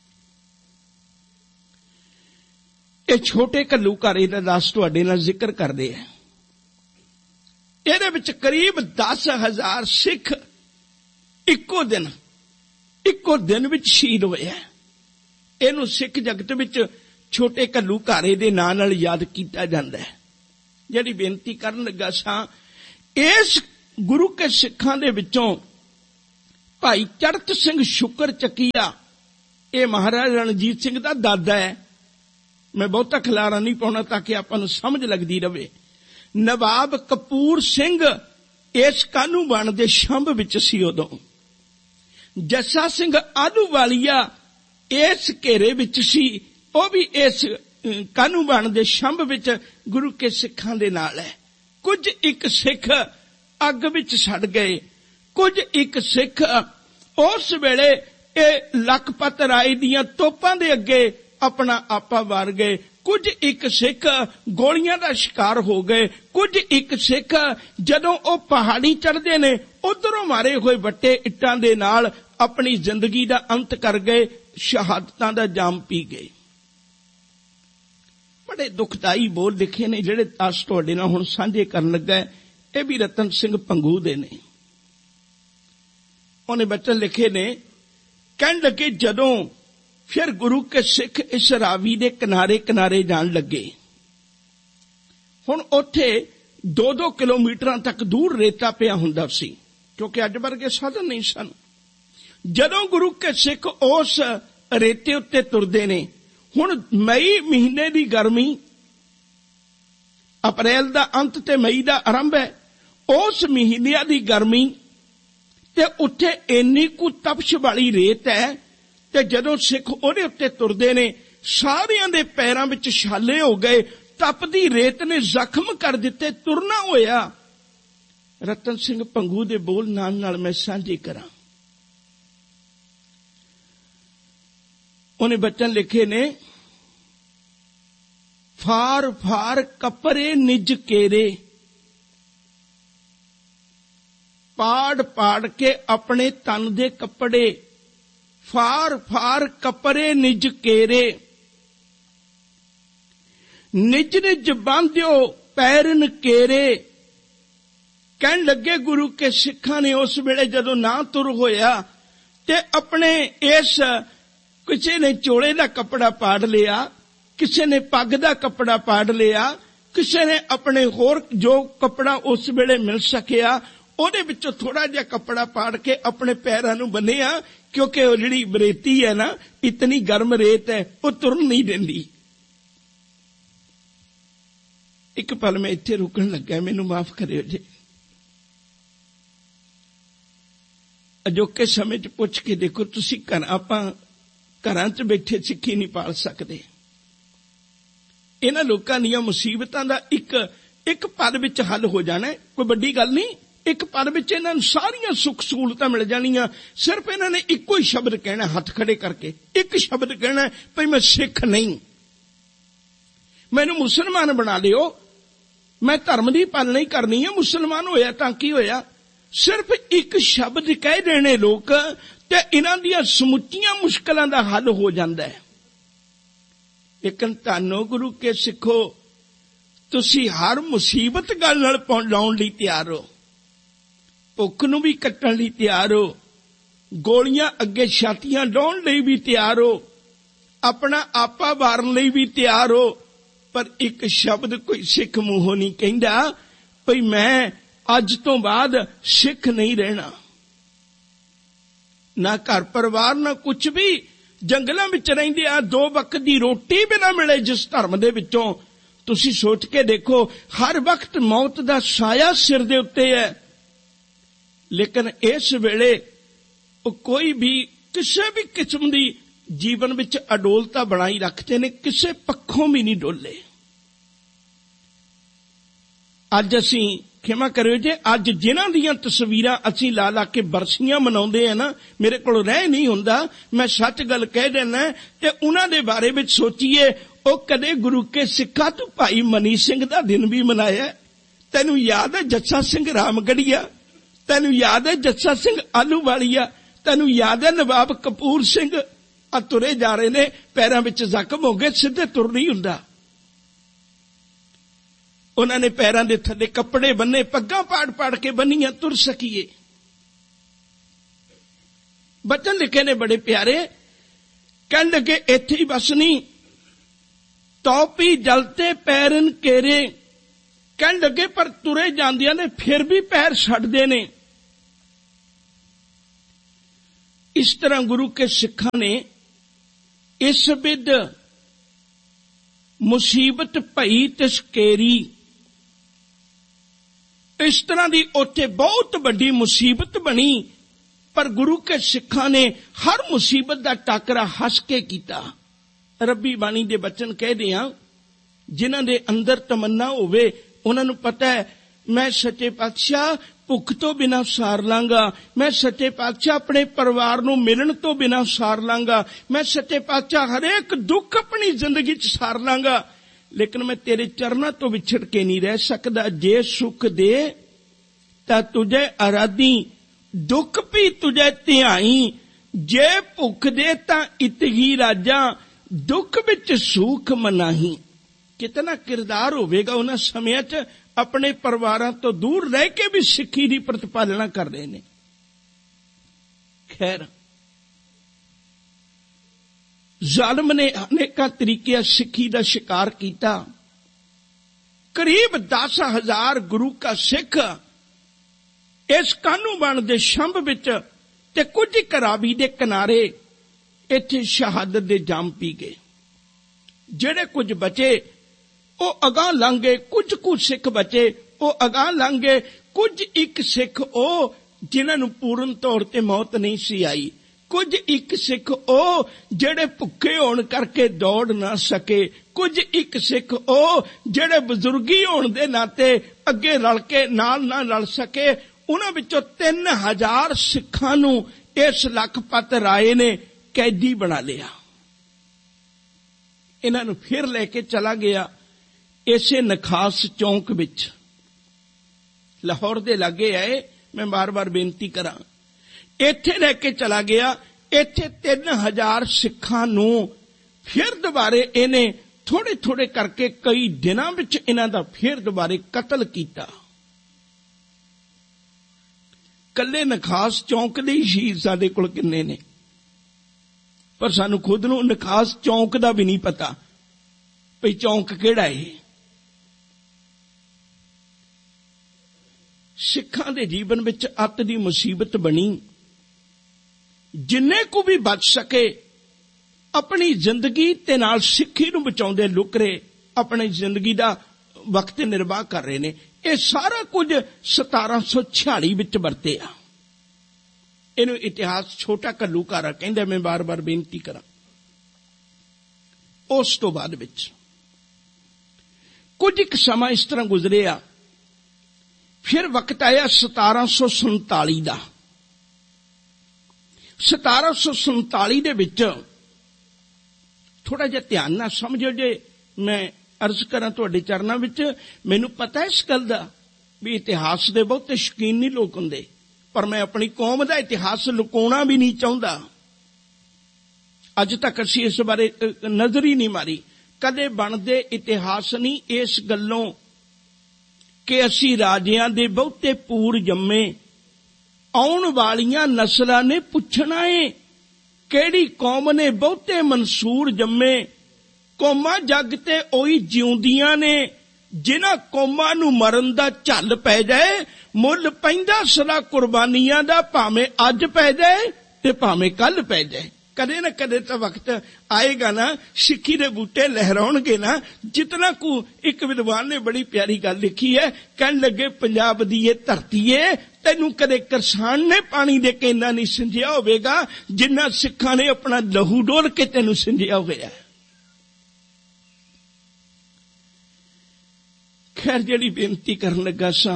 ਇਹ ਛੋਟੇ ਘੱਲੂਘਾਰੇ ਦਾ ਦਾਸ ਤੁਹਾਡੇ ਨਾਲ ਜ਼ਿਕਰ ਕਰਦੇ ਆ। ਇਹਦੇ ਵਿੱਚ ਕਰੀਬ ਦਸ ਹਜ਼ਾਰ ਸਿੱਖ ਇੱਕੋ ਦਿਨ ਇੱਕੋ ਦਿਨ ਵਿੱਚ ਸ਼ਹੀਦ ਹੋਏ। ਇਹਨੂੰ ਸਿੱਖ ਜਗਤ ਵਿੱਚ ਛੋਟੇ ਘੱਲੂਘਾਰੇ ਦੇ ਨਾਂ ਨਾਲ ਯਾਦ ਕੀਤਾ ਜਾਂਦਾ ਹੈ। ਜਿਹੜੀ ਬੇਨਤੀ ਕਰਨ ਲੱਗਾ ਸਾਂ, ਇਸ ਗੁਰੂ ਕੇ ਸਿੱਖਾਂ ਦੇ ਵਿੱਚੋਂ ਭਾਈ ਚੜਤ ਸਿੰਘ ਸ਼ੁਕਰ ਚੱਕੀਆ, ਇਹ ਮਹਾਰਾਜਾ ਰਣਜੀਤ ਸਿੰਘ ਦਾ ਦਾਦਾ ਹੈ। ਮੈਂ ਬਹੁਤਾ ਖਿਲਾਰਾ ਨਹੀਂ ਪਾਉਣਾ ਤਾਂ ਕਿ ਆਪਾਂ ਨੂੰ ਸਮਝ ਲੱਗਦੀ ਰਵੇ। ਨਵਾਬ ਕਪੂਰ ਸਿੰਘ ਇਸ ਕਾਹਨੂੰਵਾਨ ਦੇ ਸ਼ੰਭ ਵਿੱਚ ਸੀ ਉਦੋਂ। ਜੱਸਾ ਸਿੰਘ ਆਹਲੂਵਾਲੀਆ ਇਸ ਘੇਰੇ ਵਿੱਚ ਸੀ, ਉਹ ਵੀ ਇਸ ਕਾਹਨੂੰਵਾਨ ਦੇ ਸ਼ੰਭ ਵਿੱਚ ਗੁਰੂ ਕੇ ਸਿੱਖਾਂ ਦੇ ਨਾਲ ਹੈ। ਕੁਝ ਇੱਕ ਸਿੱਖ ਅੱਗ ਵਿੱਚ ਸੜ ਗਏ, ਕੁਝ ਇੱਕ ਸਿੱਖ ਉਸ ਵੇਲੇ ਇਹ ਲਖਪਤ ਰਾਏ ਦੀਆਂ ਤੋਪਾਂ ਦੇ ਅੱਗੇ ਆਪਣਾ ਆਪਾ ਵਾਰ ਗਏ, ਕੁਝ ਇੱਕ ਸਿੱਖ ਗੋਲੀਆਂ ਦਾ ਸ਼ਿਕਾਰ ਹੋ ਗਏ, ਕੁਝ ਇੱਕ ਸਿੱਖ ਜਦੋਂ ਉਹ ਪਹਾੜੀ ਚੜ੍ਹਦੇ ਨੇ ਉਧਰੋਂ ਮਾਰੇ ਹੋਏ ਵੱਟੇ ਇੱਟਾਂ ਦੇ ਨਾਲ ਆਪਣੀ ਜ਼ਿੰਦਗੀ ਦਾ ਅੰਤ ਕਰ ਗਏ, ਸ਼ਹਾਦਤਾਂ ਦਾ ਜਾਮ ਪੀ ਗਏ। ਬੜੇ ਦੁਖਦਾਈ ਬੋਲ ਲਿਖੇ ਨੇ ਜਿਹੜੇ ਅੱਜ ਤੁਹਾਡੇ ਨਾਲ ਹੁਣ ਸਾਂਝੇ ਕਰਨ ਲੱਗਾ। ਇਹ ਵੀ ਰਤਨ ਸਿੰਘ ਭੰਗੂ ਦੇ ਨੇ। ਉਹਨੇ ਬਚਨ ਲਿਖੇ ਨੇ, ਕਹਿਣ ਲੱਗੇ ਜਦੋਂ ਫਿਰ ਗੁਰੂ ਕੇ ਸਿੱਖ ਇਸ ਰਾਵੀ ਦੇ ਕਿਨਾਰੇ ਕਿਨਾਰੇ ਜਾਣ ਲੱਗੇ। ਹੁਣ ਉੱਥੇ ਦੋ ਦੋ ਕਿਲੋਮੀਟਰਾਂ ਤੱਕ ਦੂਰ ਰੇਤਾ ਪਿਆ ਹੁੰਦਾ ਸੀ, ਕਿਉਂਕਿ ਅੱਜ ਵਰਗੇ ਸਾਧਨ ਨਹੀਂ ਸਨ। ਜਦੋਂ ਗੁਰੂ ਕੇ ਸਿੱਖ ਉਸ ਰੇਤੇ ਉੱਤੇ ਤੁਰਦੇ ਨੇ, ਹੁਣ ਮਈ ਮਹੀਨੇ ਦੀ ਗਰਮੀ, ਅਪ੍ਰੈਲ ਦਾ ਅੰਤ ਤੇ ਮਈ ਦਾ ਆਰੰਭ ਹੈ, ਉਸ ਮਹੀਨਿਆਂ ਦੀ ਗਰਮੀ ਤੇ ਉੱਥੇ ਇੰਨੀ ਕੁ ਤਪਸ਼ ਵਾਲੀ ਰੇਤ ਹੈ ਤੇ ਜਦੋਂ ਸਿੱਖ ਉਹਦੇ ਉੱਤੇ ਤੁਰਦੇ ਨੇ ਸਾਰਿਆਂ ਦੇ ਪੈਰਾਂ ਵਿੱਚ ਛਾਲੇ ਹੋ ਗਏ, ਤਪਦੀ ਰੇਤ ਨੇ ਜ਼ਖਮ ਕਰ ਦਿੱਤੇ, ਤੁਰਨਾ ਹੋਇਆ। ਰਤਨ ਸਿੰਘ ਭੰਗੂ ਦੇ ਬੋਲ ਨਾਲ ਨਾਲ ਮੈਂ ਸਾਂਝੇ ਕਰਾਂ। ਉਹਨੇ ਬਚਨ ਲਿਖੇ ਨੇ, ਫਾਰ ਫਾਰ ਕੱਪੜੇ ਨਿਜ ਕੇਰੇ, ਪਾੜ ਪਾੜ ਕੇ ਆਪਣੇ ਤਨ ਦੇ ਕੱਪੜੇ, ਫਾਰ ਫਾਰ ਕੱਪੜੇ ਨਿਜ ਕੇਰੇ, ਨਿਜ ਨਿਜ ਬਾਂਧਿਓ ਪੈਰਨ ਕੇਰੇ। ਕਹਿਣ ਲੱਗੇ ਗੁਰੂ ਕੇ ਸਿੱਖਾਂ ਨੇ ਉਸ ਵੇਲੇ ਜਦੋਂ ਨਾ ਤੁਰ ਹੋਇਆ ਤੇ ਆਪਣੇ ਇਸ, ਕਿਸੇ ਨੇ ਚੋਲੇ ਦਾ ਕੱਪੜਾ ਪਾੜ ਲਿਆ, ਕਿਸੇ ਨੇ ਪੱਗ ਦਾ ਕੱਪੜਾ ਪਾੜ ਲਿਆ, ਕਿਸੇ ਨੇ ਆਪਣੇ ਹੋਰ ਜੋ ਕੱਪੜਾ ਉਸ ਵੇਲੇ ਮਿਲ ਸਕਿਆ ਉਹਦੇ ਵਿੱਚੋਂ ਥੋੜਾ ਜਿਹਾ ਕੱਪੜਾ ਪਾੜ ਕੇ ਆਪਣੇ ਪੈਰਾਂ ਨੂੰ ਬੰਨਿਆ, ਕਿਉਂਕਿ ਉਹ ਜਿਹੜੀ ਰੇਤੀ ਹੈ ਨਾ, ਇਤਨੀ ਗਰਮ ਰੇਤ ਹੈ, ਉਹ ਤੁਰਨ ਨਹੀਂ ਦਿੰਦੀ। ਇੱਕ ਪਲ ਮੈਂ ਇੱਥੇ ਰੁਕਣ ਲੱਗਾ, ਮੈਨੂੰ ਮਾਫ ਕਰਿਓ ਜੀ। ਅਜੋਕੇ ਸਮੇਂ 'ਚ ਪੁੱਛ ਕੇ ਦੇਖੋ ਤੁਸੀਂ, ਘਰ ਆਪਾਂ ਘਰਾਂ 'ਚ ਬੈਠੇ ਸਿੱਖੀ ਨਹੀਂ ਪਾਲ ਸਕਦੇ। ਇਹਨਾਂ ਲੋਕਾਂ ਦੀਆਂ ਮੁਸੀਬਤਾਂ ਦਾ ਇੱਕ ਇੱਕ ਪਲ ਵਿੱਚ ਹੱਲ ਹੋ ਜਾਣਾ, ਕੋਈ ਵੱਡੀ ਗੱਲ ਨਹੀਂ। ਇੱਕ ਪਲ ਵਿੱਚ ਇਹਨਾਂ ਨੂੰ ਸਾਰੀਆਂ ਸੁੱਖ ਸਹੂਲਤਾਂ ਮਿਲ ਜਾਣੀਆਂ। ਸਿਰਫ ਇਹਨਾਂ ਨੇ ਇੱਕੋ ਹੀ ਸ਼ਬਦ ਕਹਿਣਾ, ਹੱਥ ਖੜੇ ਕਰਕੇ ਇੱਕ ਸ਼ਬਦ ਕਹਿਣਾ, ਭਈ ਮੈਂ ਸਿੱਖ ਨਹੀਂ, ਮੈਨੂੰ ਮੁਸਲਮਾਨ ਬਣਾ ਲਿਓ, ਮੈਂ ਧਰਮ ਦੀ ਪਾਲਣਾ ਹੀ ਕਰਨੀ ਹੈ। ਮੁਸਲਮਾਨ ਹੋਇਆ ਤਾਂ ਕੀ ਹੋਇਆ, ਸਿਰਫ ਇੱਕ ਸ਼ਬਦ ਕਹਿ ਦੇਣੇ ਲੋਕ ਤੇ ਇਹਨਾਂ ਦੀਆਂ ਸਮੁੱਚੀਆਂ ਮੁਸ਼ਕਲਾਂ ਦਾ ਹੱਲ ਹੋ ਜਾਂਦਾ ਹੈ। ਲੇਕਿਨ ਤੁਹਾਨੂੰ ਗੁਰੂ ਕੇ ਸਿੱਖੋ, ਤੁਸੀਂ ਹਰ ਮੁਸੀਬਤ ਗੱਲ ਨਾਲ ਲਾਉਣ ਲਈ ਤਿਆਰ ਹੋ, ਭੁੱਖ ਨੂੰ ਵੀ ਕੱਟਣ ਲਈ ਤਿਆਰ ਹੋ, ਗੋਲੀਆਂ ਅੱਗੇ ਛਾਤੀਆਂ ਡਾਉਣ ਲਈ ਵੀ ਤਿਆਰ ਹੋ, ਆਪਣਾ ਆਪਾ ਵਾਰਨ ਲਈ ਵੀ ਤਿਆਰ ਹੋ, ਪਰ ਇੱਕ ਸ਼ਬਦ ਕੋਈ ਸਿੱਖ ਮੂੰਹੋਂ ਨਹੀਂ ਕਹਿੰਦਾ ਭਈ ਮੈਂ ਅੱਜ ਤੋਂ ਬਾਅਦ ਸਿੱਖ ਨਹੀਂ ਰਹਿਣਾ। ਨਾ ਘਰ ਪਰਿਵਾਰ, ਨਾ ਕੁਝ ਵੀ, ਜੰਗਲਾਂ ਵਿੱਚ ਰਹਿੰਦੇ ਆ, ਦੋ ਵਕਤ ਦੀ ਰੋਟੀ ਵੀ ਨਾ ਮਿਲੇ ਜਿਸ ਧਰਮ ਦੇ ਵਿੱਚੋਂ। ਤੁਸੀਂ ਸੋਚ ਕੇ ਦੇਖੋ, ਹਰ ਵਕਤ ਮੌਤ ਦਾ ਸਾਇਆ ਸਿਰ ਦੇ ਉੱਤੇ ਹੈ, ਲੇਕਿਨ ਇਸ ਵੇਲੇ ਉਹ ਕੋਈ ਵੀ ਕਿਸੇ ਵੀ ਕਿਸਮ ਦੀ ਜੀਵਨ ਵਿੱਚ ਅਡੋਲਤਾ ਬਣਾਈ ਰੱਖਦੇ ਨੇ, ਕਿਸੇ ਪੱਖੋਂ ਵੀ ਨਹੀਂ ਡੋਲੇ। ਅੱਜ ਅਸੀਂ, ਖਿਮਾ ਕਰਿਓ ਜੇ, ਅੱਜ ਜਿਨ੍ਹਾਂ ਦੀਆਂ ਤਸਵੀਰਾਂ ਅਸੀਂ ਲਾ ਲਾ ਕੇ ਬਰਸੀਆਂ ਮਨਾਉਂਦੇ ਆ ਨਾ, ਮੇਰੇ ਕੋਲ ਰਹਿ ਨਹੀਂ ਹੁੰਦਾ, ਮੈਂ ਸੱਚ ਗੱਲ ਕਹਿ ਦੇਣਾ, ਤੇ ਉਹਨਾਂ ਦੇ ਬਾਰੇ ਵਿੱਚ ਸੋਚੀਏ, ਉਹ ਕਦੇ ਗੁਰੂ ਕੇ ਸਿੱਖਾਂ ਤੋਂ ਭਾਈ ਮਨੀ ਸਿੰਘ ਦਾ ਦਿਨ ਵੀ ਮਨਾਇਆ। ਤੈਨੂੰ ਯਾਦ ਹੈ ਜੱਸਾ ਸਿੰਘ ਰਾਮਗੜੀਆ, ਤੈਨੂੰ ਯਾਦ ਹੈ ਜੱਸਾ ਸਿੰਘ ਆਹਲੂਵਾਲੀਆ, ਤੈਨੂੰ ਯਾਦ ਹੈ ਨਵਾਬ ਕਪੂਰ ਸਿੰਘ, ਆ ਤੁਰੇ ਜਾ ਰਹੇ ਨੇ, ਪੈਰਾਂ ਵਿੱਚ ਜ਼ਖਮ ਹੋ ਗਏ, ਸਿੱਧੇ ਤੁਰ ਨਹੀਂ ਹੁੰਦਾ। ਉਹਨਾਂ ਨੇ ਪੈਰਾਂ ਦੇ ਥੱਲੇ ਕੱਪੜੇ ਬੰਨੇ, ਪੱਗਾਂ ਪਾੜ ਪਾੜ ਕੇ ਬੰਨੀਆਂ, ਤੁਰ ਸਕੀਏ। ਬਚਨ ਲਿਖੇ ਨੇ ਬੜੇ ਪਿਆਰੇ, ਕਹਿਣ ਲੱਗੇ ਇੱਥੇ ਹੀ ਬਸ ਨਹੀਂ, ਤੌਪੀ ਜਲਤੇ ਪੈਰਨ ਕੇਰੇ। ਕਹਿਣ ਲੱਗੇ ਪਰ ਤੁਰੇ ਜਾਂਦੀਆਂ ਨੇ ਫਿਰ ਵੀ ਪੈਰ ਛੱਡਦੇ ਨੇ। इस तरह गुरु के सिखां ने इस विद मुसीबत भई तिस केरी, इस तरह की उत्थे बहुत बड़ी मुसीबत बनी, पर गुरु के सिखां ने हर मुसीबत का टाकरा हस के किया। रब्बी बाणी दे बचन कहदे हां, जिन्हां दे अंदर तमन्ना होवे उन्हां नूं पता है मैं सच्चे पातशाह भुख तो बिना सार लांगा, मैं सच्चे पातशाह अपने परिवार नूं मिलण तो बिना सार लांगा, मैं सच्चे पातशाह हरेक दुख अपनी जिंदगी च सार लांगा, लेकिन मैं तेरे चरनां तो विछड़ के नहीं रह सकदा। जे सुख दे तां तुझे आराधी, दुख भी तुझे ध्याई, जे भुख दे तां इतही राजा, दुख विच सुख मनाही। कितना किरदार होवेगा उन्हां समयां च अपने परिवारां तो दूर रह के भी सिक्खी दी प्रतिपालना कर रहे ने। खैर, जालिम ने अनेकां तरीके सिक्खी दा शिकार किया। करीब दस हजार गुरु का सिख इस कानूबन दे शंभ विच ते कुछ एक रावी दे किनारे इत्थे शहादत दे जाम पी गए। जेड़े कुछ बचे वो अगां लंघ गए, कुछ कुछ सिख बचे वो अगां लंघ गए, कुछ एक सिख वो जिन्हां नूं पूर्ण तौर ते मौत नहीं सी आई, कुछ एक सिख वो जेड़े भुखे होण करके दौड़ ना सके, कुछ एक सिख वो जेड़े बुजुर्गी होण दे नाते अगे रल के नाल ना रल सके। उन्हां विचों तीन हजार सिखां नूं इस लखपत राय ने कैदी बना लिया। इन्हां नूं फिर लेके चला गया इसे नखास चौंक विच, लाहौर दे लागे आए। मैं बार बार बेनती करा, इत्थे लेके चला गया। इत्थे तीन हजार सिखां नूं फिर दोबारे इन्हें थोड़े थोड़े करके कई दिनां विच इन्हां दा फिर दोबारे कतल कीता। कल्ले नखास चौंक दे ही शहीद साडे कोल किन्ने ने, पर सानू खुद नूं नखास चौंक दा भी नहीं पता भई चौंक किहड़ा है। सिखां दे जीवन विच अत दी मुसीबत बनी। जिन्ने को भी बच सके अपनी जिंदगी ते नाल सिक्खी नूं बचाउंदे लुकरे अपनी जिंदगी दा वक्त निर्वाह कर रहे ने। यह सारा कुछ सतारा सौ छियाली विच वरतिया। इहनूं इतिहास छोटा घल्लूघारा कहंदे। मैं बार बार बेनती करा, उस तो बाद विच कुछ एक समा इस तरह गुजरिया। फिर वक्त आया सतारा सौ संताली का। सतारा सौ संताली दे विच थोड़ा जिहा ध्यान नाल समझो जे मैं अर्ज करा तुहाडे चरनां विच। मैनूं पता है इस गल दा भी इतिहास दे बहुते शौकीन नहीं लोग हुंदे, पर मैं अपनी कौम दा इतिहास लुकाउणा भी नहीं चाहुंदा। अज तक असीं इस बारे नज़र ही नहीं मारी। कदे बनदे इतिहास नहीं इस गल्लों कि असीं राजियां दे बहुते पूर जम्मे, आउण वालियां नस्लां ने पुछना है किहड़ी कौम ने बहुते मंसूर जम्मे। कौमां जग ते ओही जिउंदियां ने जिन्हां कौमां नूं मरन दा झल पै जाए। मुल पैंदा सदा कुर्बानियां दा, भावें अज पै जाए ते भावें कल पै जाए। कदे न कदे तो वक्त आएगा ना, सिक्खी दे बूटे लहराउणगे ना। जितना को एक विद्वान ने बड़ी प्यारी गल लिखी है, कहन लगे पंजाब दी ये धरती है, तैनू कदे करसान ने पानी दे के इन्ना नहीं सिंजिया होवेगा जिन्ना सिखां ने अपना लहू डोल के तैनू सिंजिया होया। खैर, जिहड़ी बेनती करन लगा सां,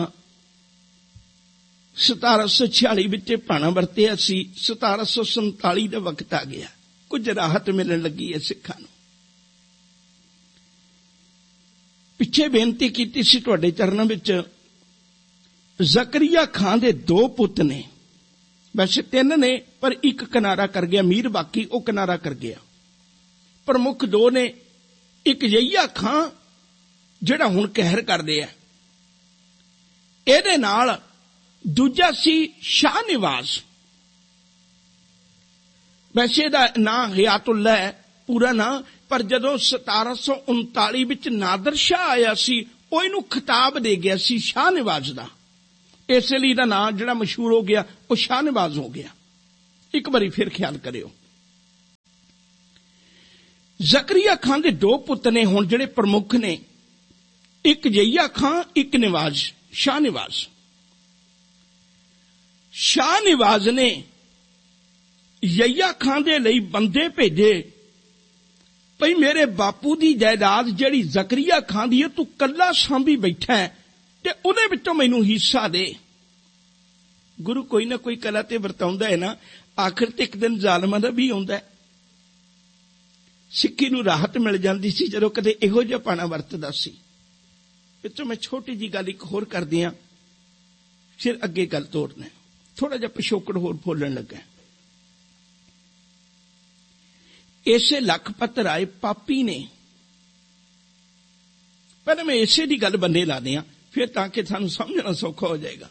सतारा सौ छियाली विच भाणा वरतिया सी। सतारा सौ संताली का वक्त आ गया, कुछ राहत मिलने लगी है सिखां नूं। पिछे बेनती कीती सी तुहाडे चरनां विच। जकरिया खां दे दो पुत ने, वैसे तीन ने पर एक किनारा कर गया, मीर बाकी वो किनारा कर गया। प्रमुख दो ने, एक यहिया खां जिहड़ा हुण कहर करदे आ, इहदे नाल दूजा सी शाह निवाज। वैसे इहदा नां हयातुल्ला है पूरा नां, पर जदों सतारा सौ उनताली विच नादर शाह आया सी, वो इहनूं खिताब दे गया सी शाह निवाज दा। इसलिए इहदा नां जिहड़ा मशहूर हो गया वो शाह निवाज हो गया। एक बारी फिर ख्याल करियो। जकरिया खां दे दो पुत ने हुण जिहड़े प्रमुख ने, एक यहिया खां, एक निवाज, शाह निवाज। शाह निवाज ने यहिया खां दे लई बंदे भेजे, भई मेरे बापू दी जायदाद जिहड़ी जकरिया खां दी है तू कल्ला सांभी बैठा है ते उहदे विचों मैनूं हिस्सा दे। गुरु कोई ना कोई कला ते वरताउंदा है ना, आखिर ते एक दिन जालमां दा भी आउंदा है। सिक्खी नूं राहत मिल जांदी सी जदों कदे इहो जिहा पाना वरतदा सी। विचों मैं छोटी जी गल एक होर कर दियां, फिर अगे गल तोड़ना। थोड़ा जिहा पिछोकड़ होर बोलण लगा। इसे लखपत राय पापी ने, पहले मैं इसे दी गल बंदे ला दियां, फिर ताकि सानूं समझना सौखा हो जाएगा।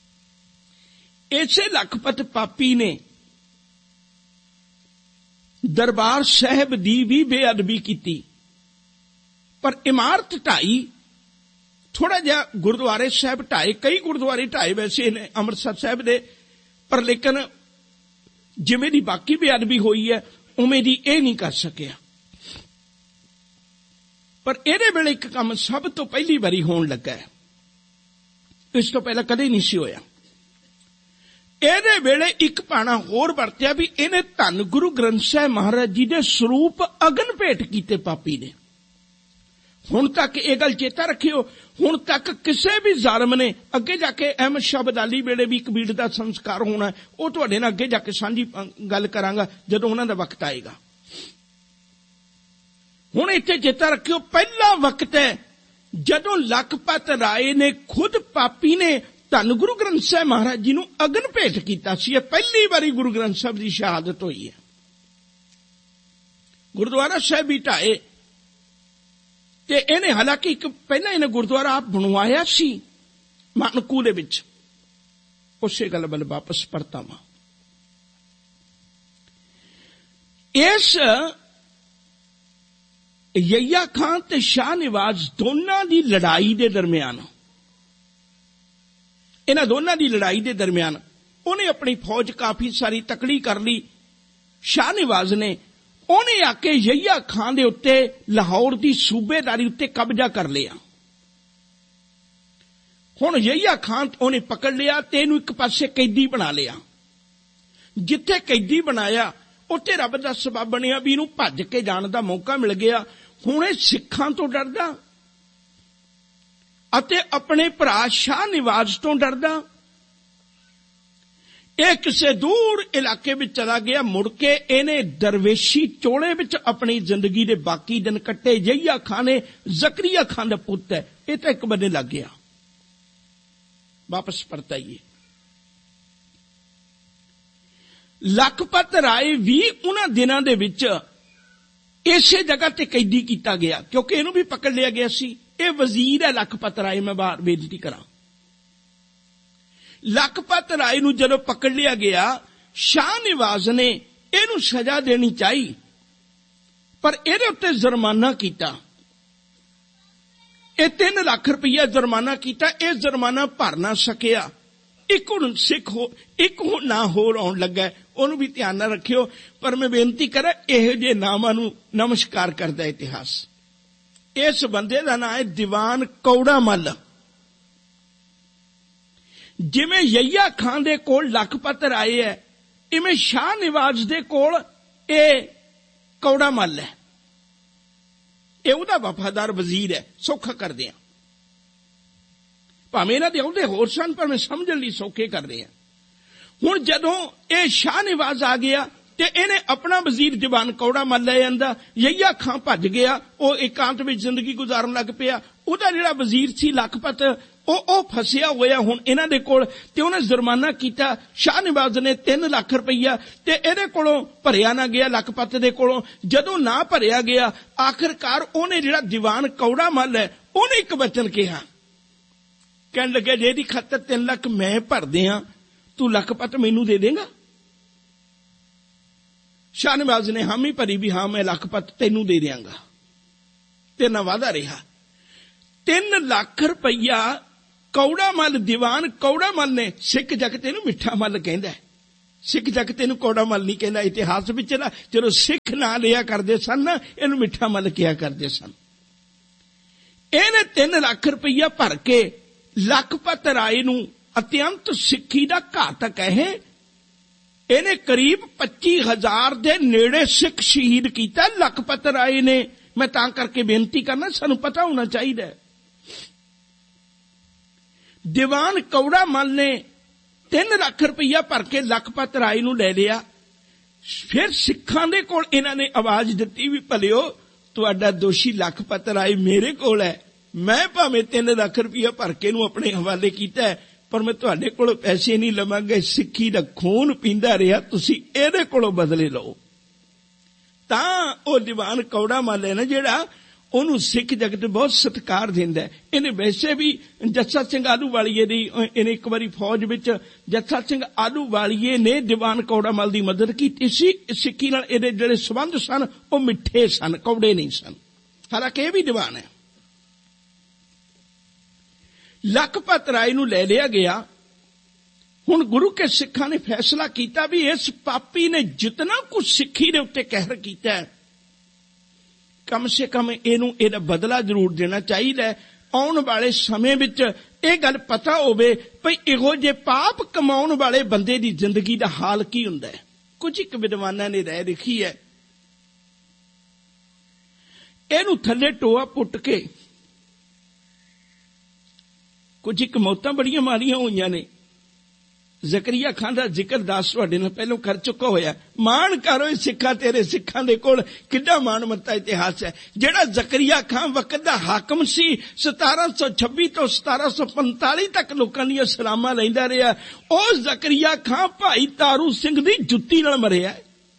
इसे लखपत पापी ने दरबार साहब दी भी बेअदबी की, पर इमारत ढाई, थोड़ा जिहा गुरुद्वारे साहब ढाए, कई गुरुद्वारे ढाए वैसे ने अमृतसर साहब दे, पर लेकिन जिवें दी बाकी बेअदबी हुई है उवें दी इह नहीं कर सकिया। पर इहदे वेले एक काम सब तो पहली बारी होण लगा है, इस तो पहला कदे नहीं सी होया। ਇਹਦੇ ਵੇਲੇ ਇੱਕ ਪਾਣਾ ਹੋਰ ਵਰਤਿਆ ਵੀ ਇਹਨੇ ਧੰਨ ਗੁਰੂ ਗ੍ਰੰਥ ਸਾਹਿਬ ਮਹਾਰਾਜ ਜੀ ਦੇ ਸਰੂਪ ਅਗਨ ਭੇਟ ਕੀਤੇ ਪਾਪੀ ਨੇ। ਹੁਣ ਤੱਕ ਇਹ ਗੱਲ ਚੇਤਾ ਰੱਖਿਓ, ਹੁਣ ਤੱਕ ਕਿਸੇ ਵੀ ਜ਼ਾਲਮ ਨੇ, ਅੱਗੇ ਜਾ ਕੇ ਅਹਿਮਦ ਸ਼ਾਹ ਅਬਦਾਲੀ ਵੇਲੇ ਵੀ ਇੱਕ ਬੀੜ ਦਾ ਸੰਸਕਾਰ ਹੋਣਾ, ਉਹ ਤੁਹਾਡੇ ਨਾਲ ਅੱਗੇ ਜਾ ਕੇ ਸਾਂਝੀ ਗੱਲ ਕਰਾਂਗਾ ਜਦੋਂ ਉਹਨਾਂ ਦਾ ਵਕਤ ਆਏਗਾ। ਹੁਣ ਇੱਥੇ ਚੇਤਾ ਰੱਖਿਓ, ਪਹਿਲਾ ਵਕਤ ਹੈ ਜਦੋਂ ਲਖਪਤ ਰਾਏ ਨੇ ਖੁਦ ਪਾਪੀ ਨੇ ਧੰਨ ਗੁਰੂ ਗ੍ਰੰਥ ਸਾਹਿਬ ਮਹਾਰਾਜ ਜੀ ਨੂੰ ਅਗਨ ਭੇਟ ਕੀਤਾ ਸੀ। ਇਹ ਪਹਿਲੀ ਵਾਰੀ ਗੁਰੂ ਗ੍ਰੰਥ ਸਾਹਿਬ ਦੀ ਸ਼ਹਾਦਤ ਹੋਈ ਹੈ। ਗੁਰਦੁਆਰਾ ਸਾਹਿਬ ਵੀ ਢਾਏ ਤੇ ਇਹਨੇ, ਹਾਲਾਂਕਿ ਇੱਕ ਪਹਿਲਾਂ ਇਹਨੇ ਗੁਰਦੁਆਰਾ ਆਪ ਬਣਵਾਇਆ ਸੀ ਮਾਨਕੂ ਦੇ ਵਿੱਚ। ਉਸੇ ਗੱਲ ਵੱਲ ਵਾਪਸ ਪਰਤਾਵਾਂ। ਇਸ ਯਹੀਆ ਖਾਂ ਤੇ ਸ਼ਾਹ ਨਿਵਾਜ਼ ਦੋਨਾਂ ਦੀ ਲੜਾਈ ਦੇ ਦਰਮਿਆਨ, ਇਹਨਾਂ ਦੋਨਾਂ ਦੀ ਲੜਾਈ ਦੇ ਦਰਮਿਆਨ ਉਹਨੇ ਆਪਣੀ ਫੌਜ ਕਾਫੀ ਸਾਰੀ ਤਕੜੀ ਕਰ ਲਈ। ਸ਼ਾਹ ਨਿਵਾਜ਼ ਨੇ ਉਹਨੇ ਆ ਕੇ ਯਹੀਆ ਖਾਂ ਦੇ ਉੱਤੇ ਲਾਹੌਰ ਦੀ ਸੂਬੇਦਾਰੀ ਉੱਤੇ ਕਬਜ਼ਾ ਕਰ ਲਿਆ। ਹੁਣ ਯਹੀਆ ਖਾਂ ਉਹਨੇ ਪਕੜ ਲਿਆ ਤੇ ਇਹਨੂੰ ਇੱਕ ਪਾਸੇ ਕੈਦੀ ਬਣਾ ਲਿਆ। ਜਿੱਥੇ ਕੈਦੀ ਬਣਾਇਆ ਉੱਥੇ ਰੱਬ ਦਾ ਸਬਬ ਬਣਿਆ ਵੀ ਇਹਨੂੰ ਭੱਜ ਕੇ ਜਾਣ ਦਾ ਮੌਕਾ ਮਿਲ ਗਿਆ। ਹੁਣ ਇਹ ਸਿੱਖਾਂ ਤੋਂ ਡਰਦਾ ਅਤੇ ਆਪਣੇ ਭਰਾ ਸ਼ਾਹ ਨਿਵਾਜ਼ ਤੋਂ ਡਰਦਾ। ਇਹ ਕਿਸੇ ਦੂਰ ਇਲਾਕੇ ਵਿੱਚ ਚਲਾ ਗਿਆ। ਮੁੜ ਕੇ ਇਹਨੇ ਦਰਵੇਸ਼ੀ ਚੋਲੇ ਵਿੱਚ ਆਪਣੀ ਜ਼ਿੰਦਗੀ ਦੇ ਬਾਕੀ ਦਿਨ ਕੱਟੇ। ਯਹੀਆ ਖਾਂ ਨੇ ਜ਼ਕਰੀਆ ਖਾਂ ਦਾ ਪੁੱਤ ਹੈ, ਇਹ ਤਾਂ ਇੱਕ ਬੰਨੇ ਲੱਗ ਗਿਆ। ਵਾਪਸ ਪਰਤਾਈਏ। ਲਖਪਤ ਰਾਏ ਵੀ ਉਹਨਾਂ ਦਿਨਾਂ ਦੇ ਵਿੱਚ ਇਸੇ ਜਗ੍ਹਾ ਤੇ ਕੈਦੀ ਕੀਤਾ ਗਿਆ, ਕਿਉਂਕਿ ਇਹਨੂੰ ਵੀ ਪਕੜ ਲਿਆ ਗਿਆ ਸੀ। ਇਹ ਵਜ਼ੀਰ ਹੈ ਲਖਪਤ ਰਾਏ, ਮੈਂ ਬਾਹਰ ਬੇਨਤੀ ਕਰਾਂ। ਲਖਪਤ ਰਾਏ ਨੂੰ ਜਦੋਂ ਪਕੜ ਲਿਆ ਗਿਆ, ਸ਼ਾਹ ਨਿਵਾਜ਼ ਨੇ ਇਹਨੂੰ ਸਜ਼ਾ ਦੇਣੀ ਚਾਹੀ, ਪਰ ਇਹਦੇ ਉੱਤੇ ਜੁਰਮਾਨਾ ਕੀਤਾ। ਇਹ ਤਿੰਨ ਲੱਖ ਰੁਪਈਆ ਜੁਰਮਾਨਾ ਕੀਤਾ। ਇਹ ਜੁਰਮਾਨਾ ਭਰ ਨਾ ਸਕਿਆ। ਇੱਕ ਹੁਣ ਸਿੱਖ ਹੋ ਇੱਕ ਹੁਣ ਨਾ ਹੋਰ ਆਉਣ ਲੱਗਾ, ਉਹਨੂੰ ਵੀ ਧਿਆਨ ਨਾਲ ਰੱਖਿਓ। ਪਰ ਮੈਂ ਬੇਨਤੀ ਕਰਾਂ, ਇਹੋ ਜਿਹੇ ਨਾਮਾਂ ਨੂੰ ਨਮਸਕਾਰ ਕਰਦਾ ਇਤਿਹਾਸ। ਇਸ ਬੰਦੇ ਦਾ ਨਾਂ ਹੈ ਦੀਵਾਨ ਕੌੜਾ ਮੱਲ। ਜਿਵੇਂ ਯਹੀਆ ਖਾਂ ਦੇ ਕੋਲ ਲਖਪਤ ਰਾਏ ਹੈ, ਇਵੇਂ ਸ਼ਾਹ ਨਿਵਾਜ਼ ਦੇ ਕੋਲ ਇਹ ਕੌੜਾ ਮੱਲ ਹੈ। ਇਹ ਉਹਦਾ ਵਫਾਦਾਰ ਵਜ਼ੀਰ ਹੈ। ਸੌਖਾ ਕਰਦੇ ਆ, ਭਾਵੇਂ ਇਹਨਾਂ ਦੇ ਅਹੁਦੇ ਹੋਰ ਸਨ, ਪਰ ਮੈਂ ਸਮਝਣ ਲਈ ਸੌਖੇ ਕਰ ਰਿਹਾ। ਹੁਣ ਜਦੋਂ ਇਹ ਸ਼ਾਹ ਨਿਵਾਜ਼ ਆ ਗਿਆ ਤੇ ਇਹਨੇ ਆਪਣਾ ਵਜ਼ੀਰ ਦੀਵਾਨ ਕੌੜਾ ਮੱਲ ਲੈ ਜਾਂਦਾ। ਯਹੀਆ ਖਾਂ ਭੱਜ ਗਿਆ, ਉਹ ਇਕਾਂਤ ਵਿੱਚ ਜ਼ਿੰਦਗੀ ਗੁਜ਼ਾਰਨ ਲੱਗ ਪਿਆ। ਉਹਦਾ ਜਿਹੜਾ ਵਜ਼ੀਰ ਸੀ ਲਖਪਤ, ਉਹ ਉਹ ਫਸਿਆ ਹੋਇਆ ਹੁਣ ਇਹਨਾਂ ਦੇ ਕੋਲ, ਤੇ ਉਹਨੇ ਜੁਰਮਾਨਾ ਕੀਤਾ। ਸ਼ਾਹ ਨਿਵਾਜ਼ ਨੇ ਤਿੰਨ ਲੱਖ ਰੁਪਈਆ ਤੇ ਇਹਦੇ ਕੋਲੋਂ ਭਰਿਆ ਨਾ ਗਿਆ, ਲਖਪਤ ਦੇ ਕੋਲੋਂ। ਜਦੋਂ ਨਾ ਭਰਿਆ ਗਿਆ, ਆਖਿਰਕਾਰ ਉਹਨੇ ਜਿਹੜਾ ਦੀਵਾਨ ਕੌੜਾ ਮੱਲ ਹੈ, ਉਹਨੇ ਇੱਕ ਵਚਨ ਕਿਹਾ। ਕਹਿਣ ਲੱਗੇ, ਜਿਹਦੀ ਖਾਤਰ ਤਿੰਨ ਲੱਖ ਮੈਂ ਭਰਦੇ ਹਾਂ, ਤੂੰ ਲਖਪਤ ਮੈਨੂੰ ਦੇ ਦੇਂਗਾ? ਸ਼ਾਹ ਨਿਵਾਜ਼ ਨੇ ਹਾਮੀ ਭਰੀ ਵੀ ਹਾਂ, ਮੈਂ ਲਖਪਤ ਤੈਨੂੰ ਦੇ ਦਿਆਂਗਾ। ਤੇ ਨਾ ਵਾਦਾ ਰਿਹਾ। ਤਿੰਨ ਲੱਖ ਰੁਪਈਆ ਕੌੜਾ ਮੱਲ, ਦੀਵਾਨ ਕੌੜਾ ਮੱਲ ਨੇ, ਸਿੱਖ ਜਗਤ ਇਹਨੂੰ ਮਿੱਠਾ ਮੱਲ ਕਹਿੰਦਾ, ਸਿੱਖ ਜਗਤ ਇਹਨੂੰ ਕੌੜਾ ਮੱਲ ਨਹੀਂ ਕਹਿੰਦਾ। ਇਤਿਹਾਸ ਵਿੱਚ ਨਾ ਜਦੋਂ ਸਿੱਖ ਨਾਂ ਲਿਆ ਕਰਦੇ ਸਨ ਨਾ, ਇਹਨੂੰ ਮਿੱਠਾ ਮੱਲ ਕਿਹਾ ਕਰਦੇ ਸਨ। ਇਹਨੇ ਤਿੰਨ ਲੱਖ ਰੁਪਈਆ ਭਰ ਕੇ ਲਖਪਤ ਰਾਏ ਨੂੰ, ਅਤਿਅੰਤ ਸਿੱਖੀ ਦਾ ਘਾਤਕ ਹੈ, ਇਹਨੇ ਕਰੀਬ ਪੱਚੀ ਹਜ਼ਾਰ ਦੇ ਨੇੜੇ ਸਿੱਖ ਸ਼ਹੀਦ ਕੀਤਾ ਲਖਪਤ ਰਾਏ ਨੇ। ਮੈਂ ਤਾਂ ਕਰਕੇ ਬੇਨਤੀ ਕਰਨਾ, ਸਾਨੂੰ ਪਤਾ ਹੋਣਾ ਚਾਹੀਦਾ ਹੈ। ਦੀਵਾਨ ਕੌੜਾ ਮੱਲ ਨੇ ਤਿੰਨ ਲੱਖ ਰੁਪਈਆ ਭਰ ਕੇ ਲਖਪਤ ਰਾਏ ਨੂੰ ਲੈ ਲਿਆ। ਫਿਰ ਸਿੱਖਾਂ ਦੇ ਕੋਲ ਇਹਨਾਂ ਨੇ ਆਵਾਜ਼ ਦਿੱਤੀ ਵੀ ਭਲਿਓ, ਤੁਹਾਡਾ ਦੋਸ਼ੀ ਲਖਪਤ ਰਾਏ ਮੇਰੇ ਕੋਲ ਹੈ, ਮੈਂ ਭਾਵੇਂ ਤਿੰਨ ਲੱਖ ਰੁਪਈਆ ਭਰ ਕੇ ਨੂੰ ਆਪਣੇ ਹਵਾਲੇ ਕੀਤਾ ਹੈ, ਪਰ ਮੈਂ ਤੁਹਾਡੇ ਕੋਲੋਂ ਪੈਸੇ ਨਹੀਂ ਲਵਾਂਗਾ। ਸਿੱਖੀ ਦਾ ਖੂਨ ਪੀਂਦਾ ਰਿਹਾ, ਤੁਸੀਂ ਇਹਦੇ ਕੋਲੋਂ ਬਦਲੇ ਲਓ। ਤਾਂ ਉਹ ਦੀਵਾਨ ਕੌੜਾ ਮੱਲ ਹੈ ਨਾ ਜਿਹੜਾ, ਉਹਨੂੰ ਸਿੱਖ ਜਗਤ ਬਹੁਤ ਸਤਿਕਾਰ ਦਿੰਦਾ। ਇਹਨੇ ਵੈਸੇ ਵੀ ਜੱਸਾ ਸਿੰਘ ਆਹਲੂਵਾਲੀਏ ਦੀ, ਇਹਨੇ ਇੱਕ ਵਾਰੀ ਫੌਜ ਵਿੱਚ ਜੱਸਾ ਸਿੰਘ ਆਹਲੂਵਾਲੀਏ ਨੇ ਦੀਵਾਨ ਕੌੜਾ ਮੱਲ ਦੀ ਮਦਦ ਕੀਤੀ ਸੀ। ਸਿੱਖੀ ਨਾਲ ਇਹਦੇ ਜਿਹੜੇ ਸੰਬੰਧ ਸਨ ਉਹ ਮਿੱਠੇ ਸਨ, ਕੌੜੇ ਨਹੀਂ ਸਨ। ਹਾਲਾਂਕਿ ਇਹ ਵੀ ਦੀਵਾਨ ਹੈ। ਲਖਪਤ ਰਾਏ ਨੂੰ ਲੈ ਲਿਆ ਗਿਆ। ਹੁਣ ਗੁਰੂ ਕੇ ਸਿੱਖਾਂ ਨੇ ਫੈਸਲਾ ਕੀਤਾ ਵੀ ਇਸ ਪਾਪੀ ਨੇ ਜਿਤਨਾ ਕੁਝ ਸਿੱਖੀ ਦੇ ਉੱਤੇ ਕਹਿਰ ਕੀਤਾ ਹੈ, ਕਮ ਸੇ ਕਮ ਇਹਨੂੰ ਇਹਦਾ ਬਦਲਾ ਜ਼ਰੂਰ ਦੇਣਾ ਚਾਹੀਦਾ ਹੈ। ਆਉਣ ਵਾਲੇ ਸਮੇਂ ਵਿੱਚ ਇਹ ਗੱਲ ਪਤਾ ਹੋਵੇ ਭਈ ਇਹੋ ਜਿਹੇ ਪਾਪ ਕਮਾਉਣ ਵਾਲੇ ਬੰਦੇ ਦੀ ਜ਼ਿੰਦਗੀ ਦਾ ਹਾਲ ਕੀ ਹੁੰਦਾ ਹੈ। ਕੁਝ ਇੱਕ ਵਿਦਵਾਨਾਂ ਨੇ ਰਾਏ ਲਿਖੀ ਹੈ, ਇਹਨੂੰ ਥੱਲੇ ਟੋਆ ਪੁੱਟ ਕੇ, ਕੁਝ ਇੱਕ ਮੌਤਾਂ ਬੜੀਆਂ ਮਾਰੀਆਂ ਹੋਈਆਂ ਨੇ। ਜ਼ਕਰੀਆ ਖਾਨ ਦਾ ਜ਼ਿਕਰ ਦਾਸ ਤੁਹਾਡੇ ਨਾਲ ਪਹਿਲਾਂ ਕਰ ਚੁੱਕਾ ਹੋਇਆ। ਮਾਣ ਕਰੋ ਸਿੱਖਾਂ, ਤੇਰੇ ਸਿੱਖਾਂ ਦੇ ਕੋਲ ਕਿੱਡਾ ਮਾਣ ਮੱਤਾ ਇਤਿਹਾਸ ਹੈ। ਜਿਹੜਾ ਜ਼ਕਰੀਆ ਖਾਨ ਵਕਤ ਦਾ ਹਾਕਮ ਸੀ, ਸਤਾਰਾਂ ਸੌ ਛੱਬੀ ਤੋਂ ਸਤਾਰਾਂ ਸੌ ਪੰਤਾਲੀ ਤੱਕ ਲੋਕਾਂ ਦੀਆਂ ਸਲਾਮਾਂ ਲੈਂਦਾ ਰਿਹਾ, ਉਹ ਜ਼ਕਰੀਆ ਖਾਨ ਭਾਈ ਤਾਰੂ ਸਿੰਘ ਦੀ ਜੁੱਤੀ ਨਾਲ ਮਰਿਆ।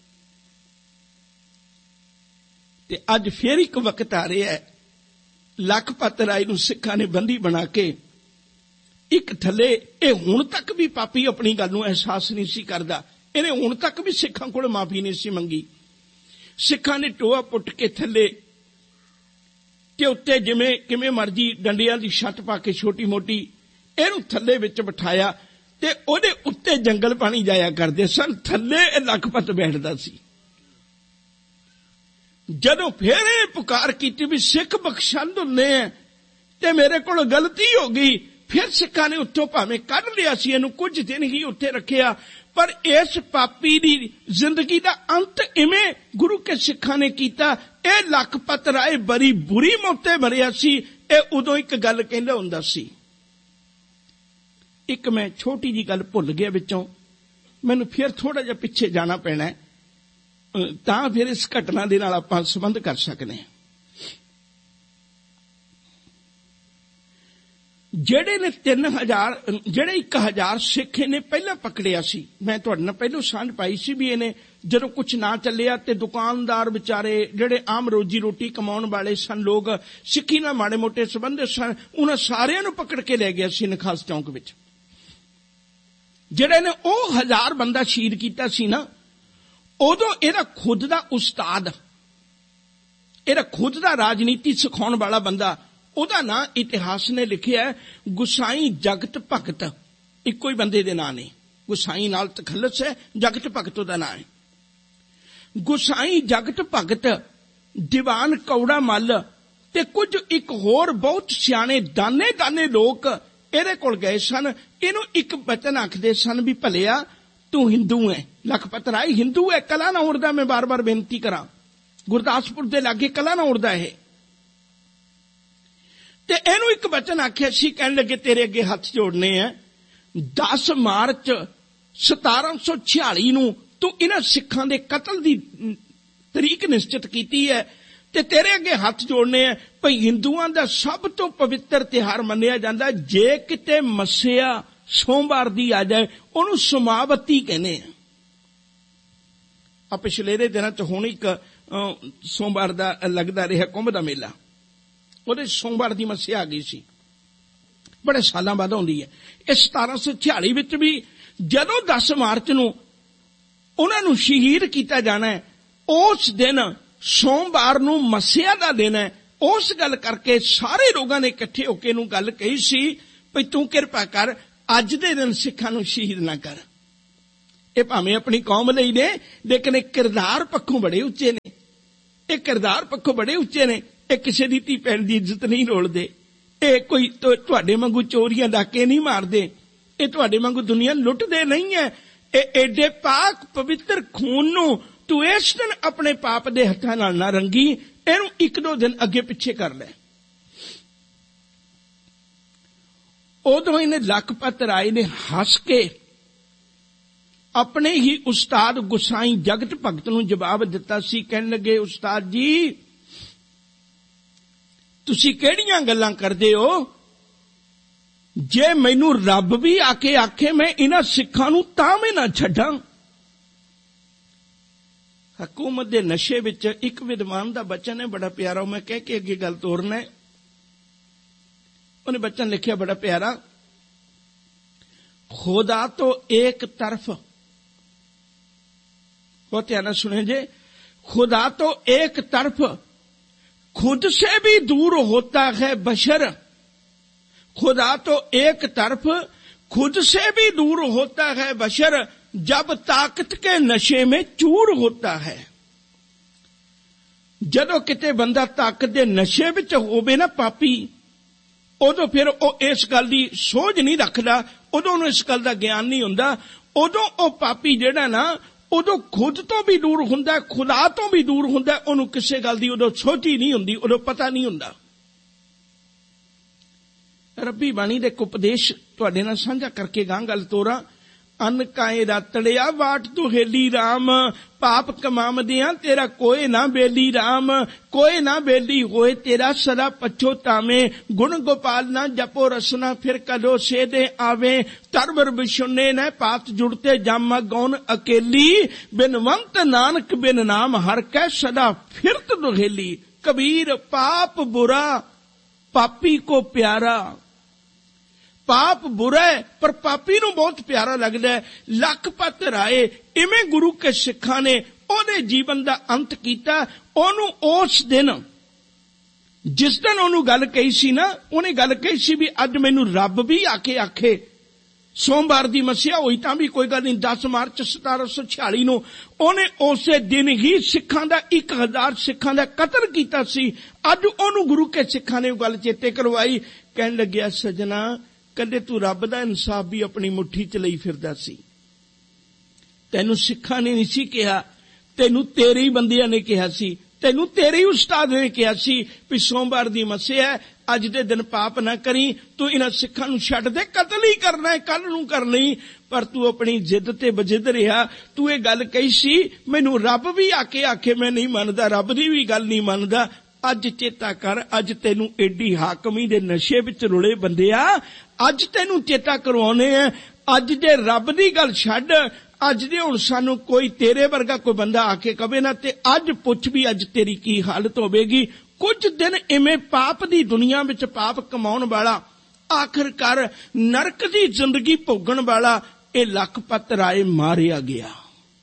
ਤੇ ਅੱਜ ਫੇਰ ਇੱਕ ਵਕਤ ਆ ਰਿਹਾ ਹੈ, ਲਖਪਤ ਰਾਏ ਨੂੰ ਸਿੱਖਾਂ ਨੇ ਬੰਦੀ ਬਣਾ ਕੇ ਇੱਕ ਥੱਲੇ, ਇਹ ਹੁਣ ਤੱਕ ਵੀ ਪਾਪੀ ਆਪਣੀ ਗੱਲ ਨੂੰ ਅਹਿਸਾਸ ਨਹੀਂ ਸੀ ਕਰਦਾ। ਇਹਨੇ ਹੁਣ ਤੱਕ ਵੀ ਸਿੱਖਾਂ ਕੋਲ ਮਾਫੀ ਨਹੀਂ ਸੀ ਮੰਗੀ। ਸਿੱਖਾਂ ਨੇ ਟੋਆ ਪੁੱਟ ਕੇ ਥੱਲੇ ਤੇ ਉੱਤੇ ਜਿਵੇਂ ਕਿਵੇਂ ਮਰਜੀ ਡੰਡਿਆਂ ਦੀ ਛੱਤ ਪਾ ਕੇ ਛੋਟੀ ਮੋਟੀ ਇਹਨੂੰ ਥੱਲੇ ਵਿੱਚ ਬਿਠਾਇਆ ਤੇ ਉਹਦੇ ਉੱਤੇ ਜੰਗਲ ਪਾਣੀ ਜਾਇਆ ਕਰਦੇ ਸਨ। ਥੱਲੇ ਇਹ ਲਖਪਤ ਬੈਠਦਾ ਸੀ। ਜਦੋਂ ਫਿਰ ਇਹ ਪੁਕਾਰ ਕੀਤੀ ਵੀ ਸਿੱਖ ਬਖਸ਼ੰਦ ਹੁੰਦੇ ਆ ਤੇ ਮੇਰੇ ਕੋਲ ਗਲਤੀ ਹੋ ਗਈ, ਫਿਰ ਸਿੱਖਾਂ ਨੇ ਉੱਥੋਂ ਭਾਵੇਂ ਕੱਢ ਲਿਆ ਸੀ, ਇਹਨੂੰ ਕੁਝ ਦਿਨ ਹੀ ਉੱਥੇ ਰੱਖਿਆ, ਪਰ ਇਸ ਪਾਪੀ ਦੀ ਜ਼ਿੰਦਗੀ ਦਾ ਅੰਤ ਇਵੇਂ ਗੁਰੂ ਕੇ ਸਿੱਖਾਂ ਨੇ ਕੀਤਾ। ਇਹ ਲਖਪਤ ਰਾਏ ਬੜੀ ਬੁਰੀ ਮੌਤੇ ਮਰਿਆ ਸੀ। ਇਹ ਉਦੋਂ ਇੱਕ ਗੱਲ ਕਹਿੰਦਾ ਹੁੰਦਾ ਸੀ, ਇੱਕ ਮੈਂ ਛੋਟੀ ਜੀ ਗੱਲ ਭੁੱਲ ਗਿਆ ਵਿੱਚੋਂ, ਮੈਨੂੰ ਫਿਰ ਥੋੜਾ ਜਿਹਾ ਪਿੱਛੇ ਜਾਣਾ ਪੈਣਾ ਤਾਂ ਫਿਰ ਇਸ ਘਟਨਾ ਦੇ ਨਾਲ ਆਪਾਂ ਸੰਬੰਧ ਕਰ ਸਕਦੇ ਹਾਂ। ਜਿਹੜੇ ਨੇ ਤਿੰਨ ਹਜ਼ਾਰ ਜਿਹੜੇ ਇੱਕ ਹਜ਼ਾਰ ਸਿੱਖ ਨੇ ਪਹਿਲਾਂ ਪਕੜਿਆ ਸੀ, ਮੈਂ ਤੁਹਾਡੇ ਨਾਲ ਪਹਿਲਾਂ ਸਾਂਝ ਪਾਈ ਸੀ ਵੀ ਇਹਨੇ ਜਦੋਂ ਕੁਝ ਨਾ ਚੱਲਿਆ ਤੇ ਦੁਕਾਨਦਾਰ ਵਿਚਾਰੇ ਜਿਹੜੇ ਆਮ ਰੋਜੀ ਰੋਟੀ ਕਮਾਉਣ ਵਾਲੇ ਸਨ, ਲੋਕ ਸਿੱਖੀ ਨਾਲ ਮਾੜੇ ਮੋਟੇ ਸੰਬੰਧ ਸਨ, ਉਹਨਾਂ ਸਾਰਿਆਂ ਨੂੰ ਪਕੜ ਕੇ ਲੈ ਗਿਆ ਸੀ ਨਖਾਸ ਚੌਂਕ ਵਿੱਚ। ਜਿਹੜੇ ਨੇ ਉਹ ਹਜ਼ਾਰ ਬੰਦਾ ਸ਼ਹੀਦ ਕੀਤਾ ਸੀ ਨਾ, ਉਦੋਂ ਇਹਦਾ ਖੁਦ ਦਾ ਉਸਤਾਦ, ਇਹਦਾ ਖੁਦ ਦਾ ਰਾਜਨੀਤੀ ਸਿਖਾਉਣ ਵਾਲਾ ਬੰਦਾ, ਉਹਦਾ ਨਾਂ ਇਤਿਹਾਸ ਨੇ ਲਿਖਿਆ ਗੁਸਾਈ ਜਗਤ ਭਗਤ। ਇੱਕੋ ਹੀ ਬੰਦੇ ਦੇ ਨਾਂ ਨੇ, ਗੁਸਾਈ ਨਾਲ ਤਖੱਲਸ ਹੈ, ਜਗਤ ਭਗਤ ਉਹਦਾ ਨਾਂ ਹੈ। ਗੁਸਾਈ ਜਗਤ ਭਗਤ, ਦੀਵਾਨ ਕੌੜਾ ਮੱਲ ਤੇ ਕੁਝ ਇੱਕ ਹੋਰ ਬਹੁਤ ਸਿਆਣੇ ਦਾਨੇ ਦਾਨੇ ਲੋਕ ਇਹਦੇ ਕੋਲ ਗਏ ਸਨ। ਇਹਨੂੰ ਇੱਕ ਬਚਨ ਆਖਦੇ ਸਨ ਵੀ ਭਲਿਆ ਤੂੰ ਹਿੰਦੂ ਹੈ। ਲਖਪਤ ਰਾਏ ਹਿੰਦੂ ਹੈ, ਕਲਾ ਨਾ ਉੜਦਾ। ਮੈਂ ਬਾਰ ਬਾਰ ਬੇਨਤੀ ਕਰਾਂ, ਗੁਰਦਾਸਪੁਰ ਦੇ ਲਾਗੇ ਕਲਾ ਨਾ ਉੜਦਾ ਇਹ। ਤੇ ਇਹਨੂੰ ਇੱਕ ਬਚਨ ਆਖਿਆ ਸੀ, ਕਹਿਣ ਲੱਗੇ ਤੇਰੇ ਅੱਗੇ ਹੱਥ ਜੋੜਨੇ ਆ, ਦਸ ਮਾਰਚ ਸਤਾਰਾਂ ਸੌ ਛਿਆਲੀ ਨੂੰ ਤੂੰ ਇਹਨਾਂ ਸਿੱਖਾਂ ਦੇ ਕਤਲ ਦੀ ਤਰੀਕ ਨਿਸ਼ਚਿਤ ਕੀਤੀ ਹੈ ਤੇ ਤੇਰੇ ਅੱਗੇ ਹੱਥ ਜੋੜਨੇ ਆ ਭਈ ਹਿੰਦੂਆਂ ਦਾ ਸਭ ਤੋਂ ਪਵਿੱਤਰ ਤਿਉਹਾਰ ਮੰਨਿਆ ਜਾਂਦਾ, ਜੇ ਕਿਤੇ ਮੱਸਿਆ ਸੋਮਵਾਰ ਦੀ ਆ ਜਾਏ ਉਹਨੂੰ ਸਮਾਵਤੀ ਕਹਿੰਦੇ ਆ। ਆ ਪਿਛਲੇ ਦੇ ਦਿਨਾਂ ਚ ਹੁਣ ਇੱਕ ਸੋਮਵਾਰ ਦਾ ਲੱਗਦਾ ਰਿਹਾ ਕੁੰਭ ਦਾ ਮੇਲਾ, ਉਹਦੇ ਸੋਮਵਾਰ ਦੀ ਮੱਸਿਆ ਆ ਗਈ ਸੀ, ਬੜੇ ਸਾਲਾਂ ਬਾਅਦ ਆਉਂਦੀ ਹੈ। ਇਹ ਸਤਾਰਾਂ ਸੌ ਛਿਆਲੀ ਵਿੱਚ ਵੀ ਜਦੋਂ ਦਸ ਮਾਰਚ ਨੂੰ ਉਹਨਾਂ ਨੂੰ ਸ਼ਹੀਦ ਕੀਤਾ ਜਾਣਾ ਹੈ, ਉਸ ਦਿਨ ਸੋਮਵਾਰ ਨੂੰ ਮੱਸਿਆ ਦਾ ਦਿਨ ਹੈ। ਉਸ ਗੱਲ ਕਰਕੇ ਸਾਰੇ ਲੋਕਾਂ ਨੇ ਇਕੱਠੇ ਹੋ ਕੇ ਇਹਨੂੰ ਗੱਲ ਕਹੀ ਸੀ ਵੀ ਤੂੰ ਕਿਰਪਾ ਕਰ ਅੱਜ ਦੇ ਦਿਨ ਸਿੱਖਾਂ ਨੂੰ ਸ਼ਹੀਦ ਨਾ ਕਰ। ਇਹ ਭਾਵੇਂ ਆਪਣੀ ਕੌਮ ਲਈ ਨੇ, ਲੇਕਿਨ ਇਹ ਕਿਰਦਾਰ ਪੱਖੋਂ ਬੜੇ ਉੱਚੇ ਨੇ। ਇਹ ਕਿਰਦਾਰ ਪੱਖੋਂ ਬੜੇ ਉੱਚੇ ਨੇ। ਇਹ ਕਿਸੇ ਦੀ ਧੀ ਭੈਣ ਦੀ ਇੱਜ਼ਤ ਨਹੀਂ ਰੋਲਦੇ। ਇਹ ਕੋਈ ਤੁਹਾਡੇ ਵਾਂਗੂ ਚੋਰੀਆਂ ਡਾਕੇ ਨਹੀਂ ਮਾਰਦੇ। ਇਹ ਤੁਹਾਡੇ ਵਾਂਗੂ ਦੁਨੀਆ ਲੁੱਟਦੇ ਨਹੀਂ ਹੈ। ਇਹ ਏਡੇ ਪਾਕ ਪਵਿੱਤਰ ਖੂਨ ਨੂੰ ਤੂੰ ਇਸ ਦਿਨ ਆਪਣੇ ਪਾਪ ਦੇ ਹੱਥਾਂ ਨਾਲ ਨਾ ਰੰਗੀ। ਇਹਨੂੰ ਇੱਕ ਦੋ ਦਿਨ ਅੱਗੇ ਪਿੱਛੇ ਕਰ ਲੈ। ਉਦੋਂ ਇਹਨੇ ਲਖਪਤ ਰਾਏ ਨੇ ਹੱਸ ਕੇ ਆਪਣੇ ਹੀ ਉਸਤਾਦ ਗੁਸਾਈ ਜਗਤ ਭਗਤ ਨੂੰ ਜਵਾਬ ਦਿੱਤਾ ਸੀ। ਕਹਿਣ ਲੱਗੇ, ਉਸਤਾਦ ਜੀ ਤੁਸੀਂ ਕਿਹੜੀਆਂ ਗੱਲਾਂ ਕਰਦੇ ਹੋ? ਜੇ ਮੈਨੂੰ ਰੱਬ ਵੀ ਆ ਕੇ ਆਖੇ ਮੈਂ ਇਹਨਾਂ ਸਿੱਖਾਂ ਨੂੰ ਤਾਂ ਵੀ ਨਾ ਛੱਡਾਂ। ਹਕੂਮਤ ਦੇ ਨਸ਼ੇ ਵਿੱਚ ਇੱਕ ਵਿਦਵਾਨ ਦਾ ਬਚਨ ਹੈ ਬੜਾ ਪਿਆਰਾ, ਮੈਂ ਕਹਿ ਕੇ ਅੱਗੇ ਗੱਲ ਤੋਰਨਾ ਹੈ। ਉਹਨੇ ਬਚਨ ਲਿਖਿਆ ਬੜਾ ਪਿਆਰਾ, खुदा तो एक तरफ, बहुत ध्यान सुने जे, खुदा तो एक तरफ खुद से भी दूर होता है बशर। खुदा तो एक तरफ खुद से भी दूर होता है बशर, जब ताकत के नशे में चूर होता है। जदों किते बंदा ताकत के नशे विच होवे ना पापी, उदों फिर वो इस गल की सोच नहीं रखता, उदों उन्हें इस गल का ज्ञान नहीं हुंदा। उदों वो पापी जिहड़ा ना उदों खुद तो भी दूर हुंदा, खुदा तो भी दूर हुंदा, उन्होंने किसी गल की उदों सोच ही नहीं हुंदी, उदों पता नहीं हुंदा। रब्बी बाणी दे उपदेश तुहाडे नाल साझा करके गां गल तोरा। अन काए रातड़िया वाट तू हेली राम, पाप कमावदियां तेरा कोई ना बेली राम। कोई ना बेली होए तेरा सदा पछोतावे, गुण गोपाल ना जपो रसना फिर कदो से दे आवे। तरवर बिशुने ने पात जुड़ते जामा गौन अकेली, बिनवंत नानक बिन नाम हर कै सदा फिरत दुहेली। कबीर पाप बुरा पापी को प्यारा, पाप बुरा है पर पापी नूं बहुत प्यारा लगदा है। लखपत राय इवें गुरु के सिखां ने ओहदे जीवन दा अंत कीता। ओनू उस दिन जिस दिन ओनू गल कही सी ना, उहने गल कही सी भी अज मैनू रब भी आके आखे सोमवार दी मसीहा होई तां भी कोई गल नहीं। दस मार्च सतारा सौ छियाली नूं ओहने उसे दिन ही सिखां दा एक हजार सिखां दा कतल कीता सी। अज ओनू गुरु के सिखां ने गल चेते करवाई। कहन लग्या, सजना कदे तू रब दा इंसाफ भी अपनी मुट्ठी च लई फिरदा सी। तैनू सिखां ने नहीं सी कहा, तैनू तेरे ही बंदियां ने कहा सी, तैनू तेरे ही उस्ताद ने कहा सी भी सोमवार दी मसीहा है, अज दे दिन पाप ना करी, तू इन्हां सिखां नू छड्ड दे, कतल ही करना है, कल नू करनी। पर तू अपनी जिद ते बजिद रहा। तू ये गल कही सी मैनू रब भी आके आखे मैं नहीं मनदा, रब दी भी गल नहीं मनदा। अज चेता कर, अज तेनू एडी हाकमी दे नशे विच रुले बंदिया, अज तेनू चेता करवाने हैं। अज जे रब दी गल छड्ड, अज जे हुण सानू कोई तेरे वर्गा कोई बंदा आके कहे ना, ते अज पुछ भी अज तेरी की हालत होवेगी। कुछ दिन इवें पाप दी दुनिया विच पाप कमाउण वाला, आखिरकार नरक दी जिंदगी भोगण वाला ए लखपत राय मारिया गया।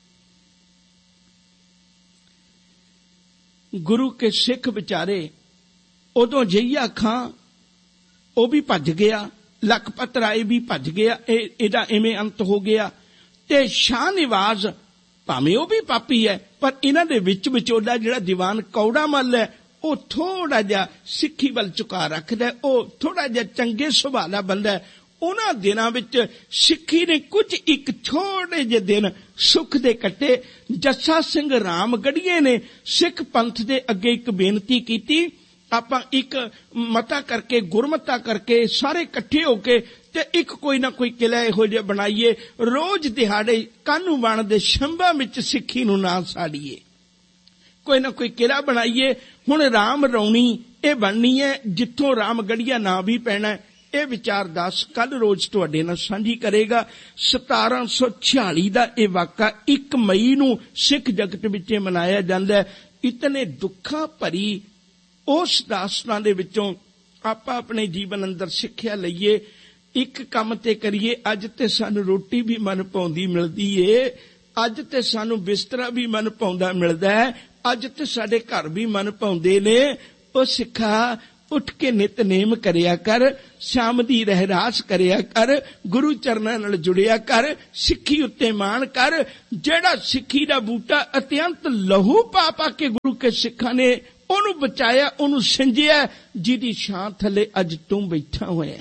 गुरु के सिख बेचारे उदों जईया खां वो भी भज गया, लखपत राय भी भज गया, एदा इवें अंत हो गया। ते शाह निवाज भावें वो भी पापी है, पर इन्हां दे विच विचोला जिहड़ा दीवान कौड़ा मल है, वो थोड़ा जिहा सिक्खी वल झुका रखदा है, वो थोड़ा जिहा चंगे सुभाਅ दा बंदा है। उन्हां दिनां विच सिक्खी ने कुछ एक छोटे जे दिन सुख दे कट्टे। जस्सा सिंह रामगढ़ीए ने सिख पंथ दे अगे एक बेनती कीती, आपां एक मता करके गुरमता करके सारे इकट्ठे होके ते एक कोई ना कोई किला इहो जिहा बनाईए, रोज दिहाड़े कानू बण दे शंभा विच सिक्खी नूं ना साड़ीए, कोई ना कोई किला बनाईए। हुण राम रौणी ये बननी है जिथों रामगढ़िया ना भी पैना है। ਇਹ ਵਿਚਾਰ ਦਾਸ ਕੱਲ ਰੋਜ਼ ਤੁਹਾਡੇ ਨਾਲ ਸਾਂਝੀ ਕਰੇਗਾ। ਸਤਾਰਾਂ ਸੌ ਛਿਆਲੀ ਦਾ ਇਹ ਵਾਕਾ ਇੱਕ ਮਈ ਨੂੰ ਸਿੱਖ ਜਗਤ ਵਿੱਚ ਮਨਾਇਆ ਜਾਂਦਾ ਹੈ। ਇਤਨੇ ਦੁੱਖਾਂ ਭਰੀ ਉਸ ਦਾਸਤਾਂ ਦੇ ਵਿੱਚੋਂ ਆਪਾਂ ਆਪਣੇ ਜੀਵਨ ਅੰਦਰ ਸਿੱਖਿਆ ਲਈਏ, ਇੱਕ ਕੰਮ ਤੇ ਕਰੀਏ। ਅੱਜ ਤੇ ਸਾਨੂੰ ਰੋਟੀ ਵੀ ਮਨ ਭਾਉਂਦੀ ਮਿਲਦੀ ਏ, ਅੱਜ ਤੇ ਸਾਨੂੰ ਬਿਸਤਰਾ ਵੀ ਮਨ ਭਾਉਂਦਾ ਮਿਲਦਾ ਹੈ, ਅੱਜ ਤੇ ਸਾਡੇ ਘਰ ਵੀ ਮਨ ਭਾਉਂਦੇ ਨੇ। ਉਹ ਸਿੱਖਾ ਉੱਠ ਕੇ ਨਿਤਨੇਮ ਕਰਿਆ ਕਰ, ਸ਼ਾਮ ਦੀ ਰਹਿਰਾਸ ਕਰਿਆ ਕਰ, ਗੁਰੂ ਚਰਨਾਂ ਨਾਲ ਜੁੜਿਆ ਕਰ, ਸਿੱਖੀ ਉੱਤੇ ਮਾਣ ਕਰ। ਜਿਹੜਾ ਸਿੱਖੀ ਦਾ ਬੂਟਾ ਅਤਿਅੰਤ ਲਹੂ ਪਾ ਪਾ ਕੇ ਗੁਰੂ ਕੇ ਸਿੱਖਾਂ ਨੇ ਉਹਨੂੰ ਬਚਾਇਆ, ਉਹਨੂੰ ਸਿੰਜਿਆ, ਜਿਹਦੀ ਛਾਂ ਥੱਲੇ ਅੱਜ ਤੂੰ ਬੈਠਾ ਹੋਇਆ।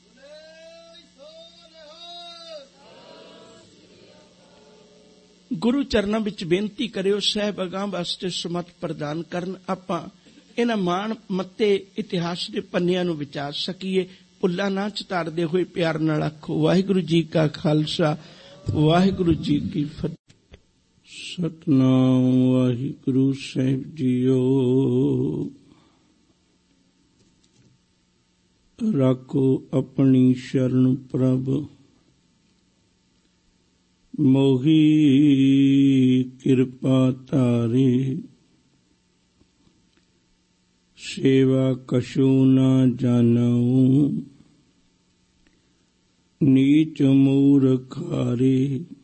ਗੁਰੂ ਚਰਨਾਂ ਵਿੱਚ ਬੇਨਤੀ ਕਰਿਓ ਸਾਹਿਬ ਅਗਾਂਹ ਵਾਸਤੇ ਸਮਤ ਪ੍ਰਦਾਨ ਕਰਨ, ਆਪਾਂ ਇਹਨਾਂ ਮਾਣ ਮੱਤੇ ਇਤਿਹਾਸ ਦੇ ਪੰਨਿਆਂ ਨੂੰ ਵਿਚਾਰ ਸਕੀਏ। ਭੁੱਲਾਂ ਨਾ ਚਤਾਰਦੇ ਹੋਏ ਪਿਆਰ ਨਾਲ ਆਖੋ ਵਾਹਿਗੁਰੂ ਜੀ ਕਾ ਖਾਲਸਾ ਵਾਹਿਗੁਰੂ ਜੀ ਕੀ ਫਤਿਹ। ਸਤਨਾਮ ਵਾਹਿਗੁਰੂ ਸਾਹਿਬ ਜੀਓ। ਰਾਖੋ ਆਪਣੀ ਸ਼ਰਨ ਪ੍ਰਭ, ਮੋਹੀ ਕਿਰਪਾ ਧਾਰੇ। ਸੇਵਾ ਕਛੂ ਨਾ ਜਾਣਉ, ਨੀਚ ਮੂਰਖ ਹਾਰੇ।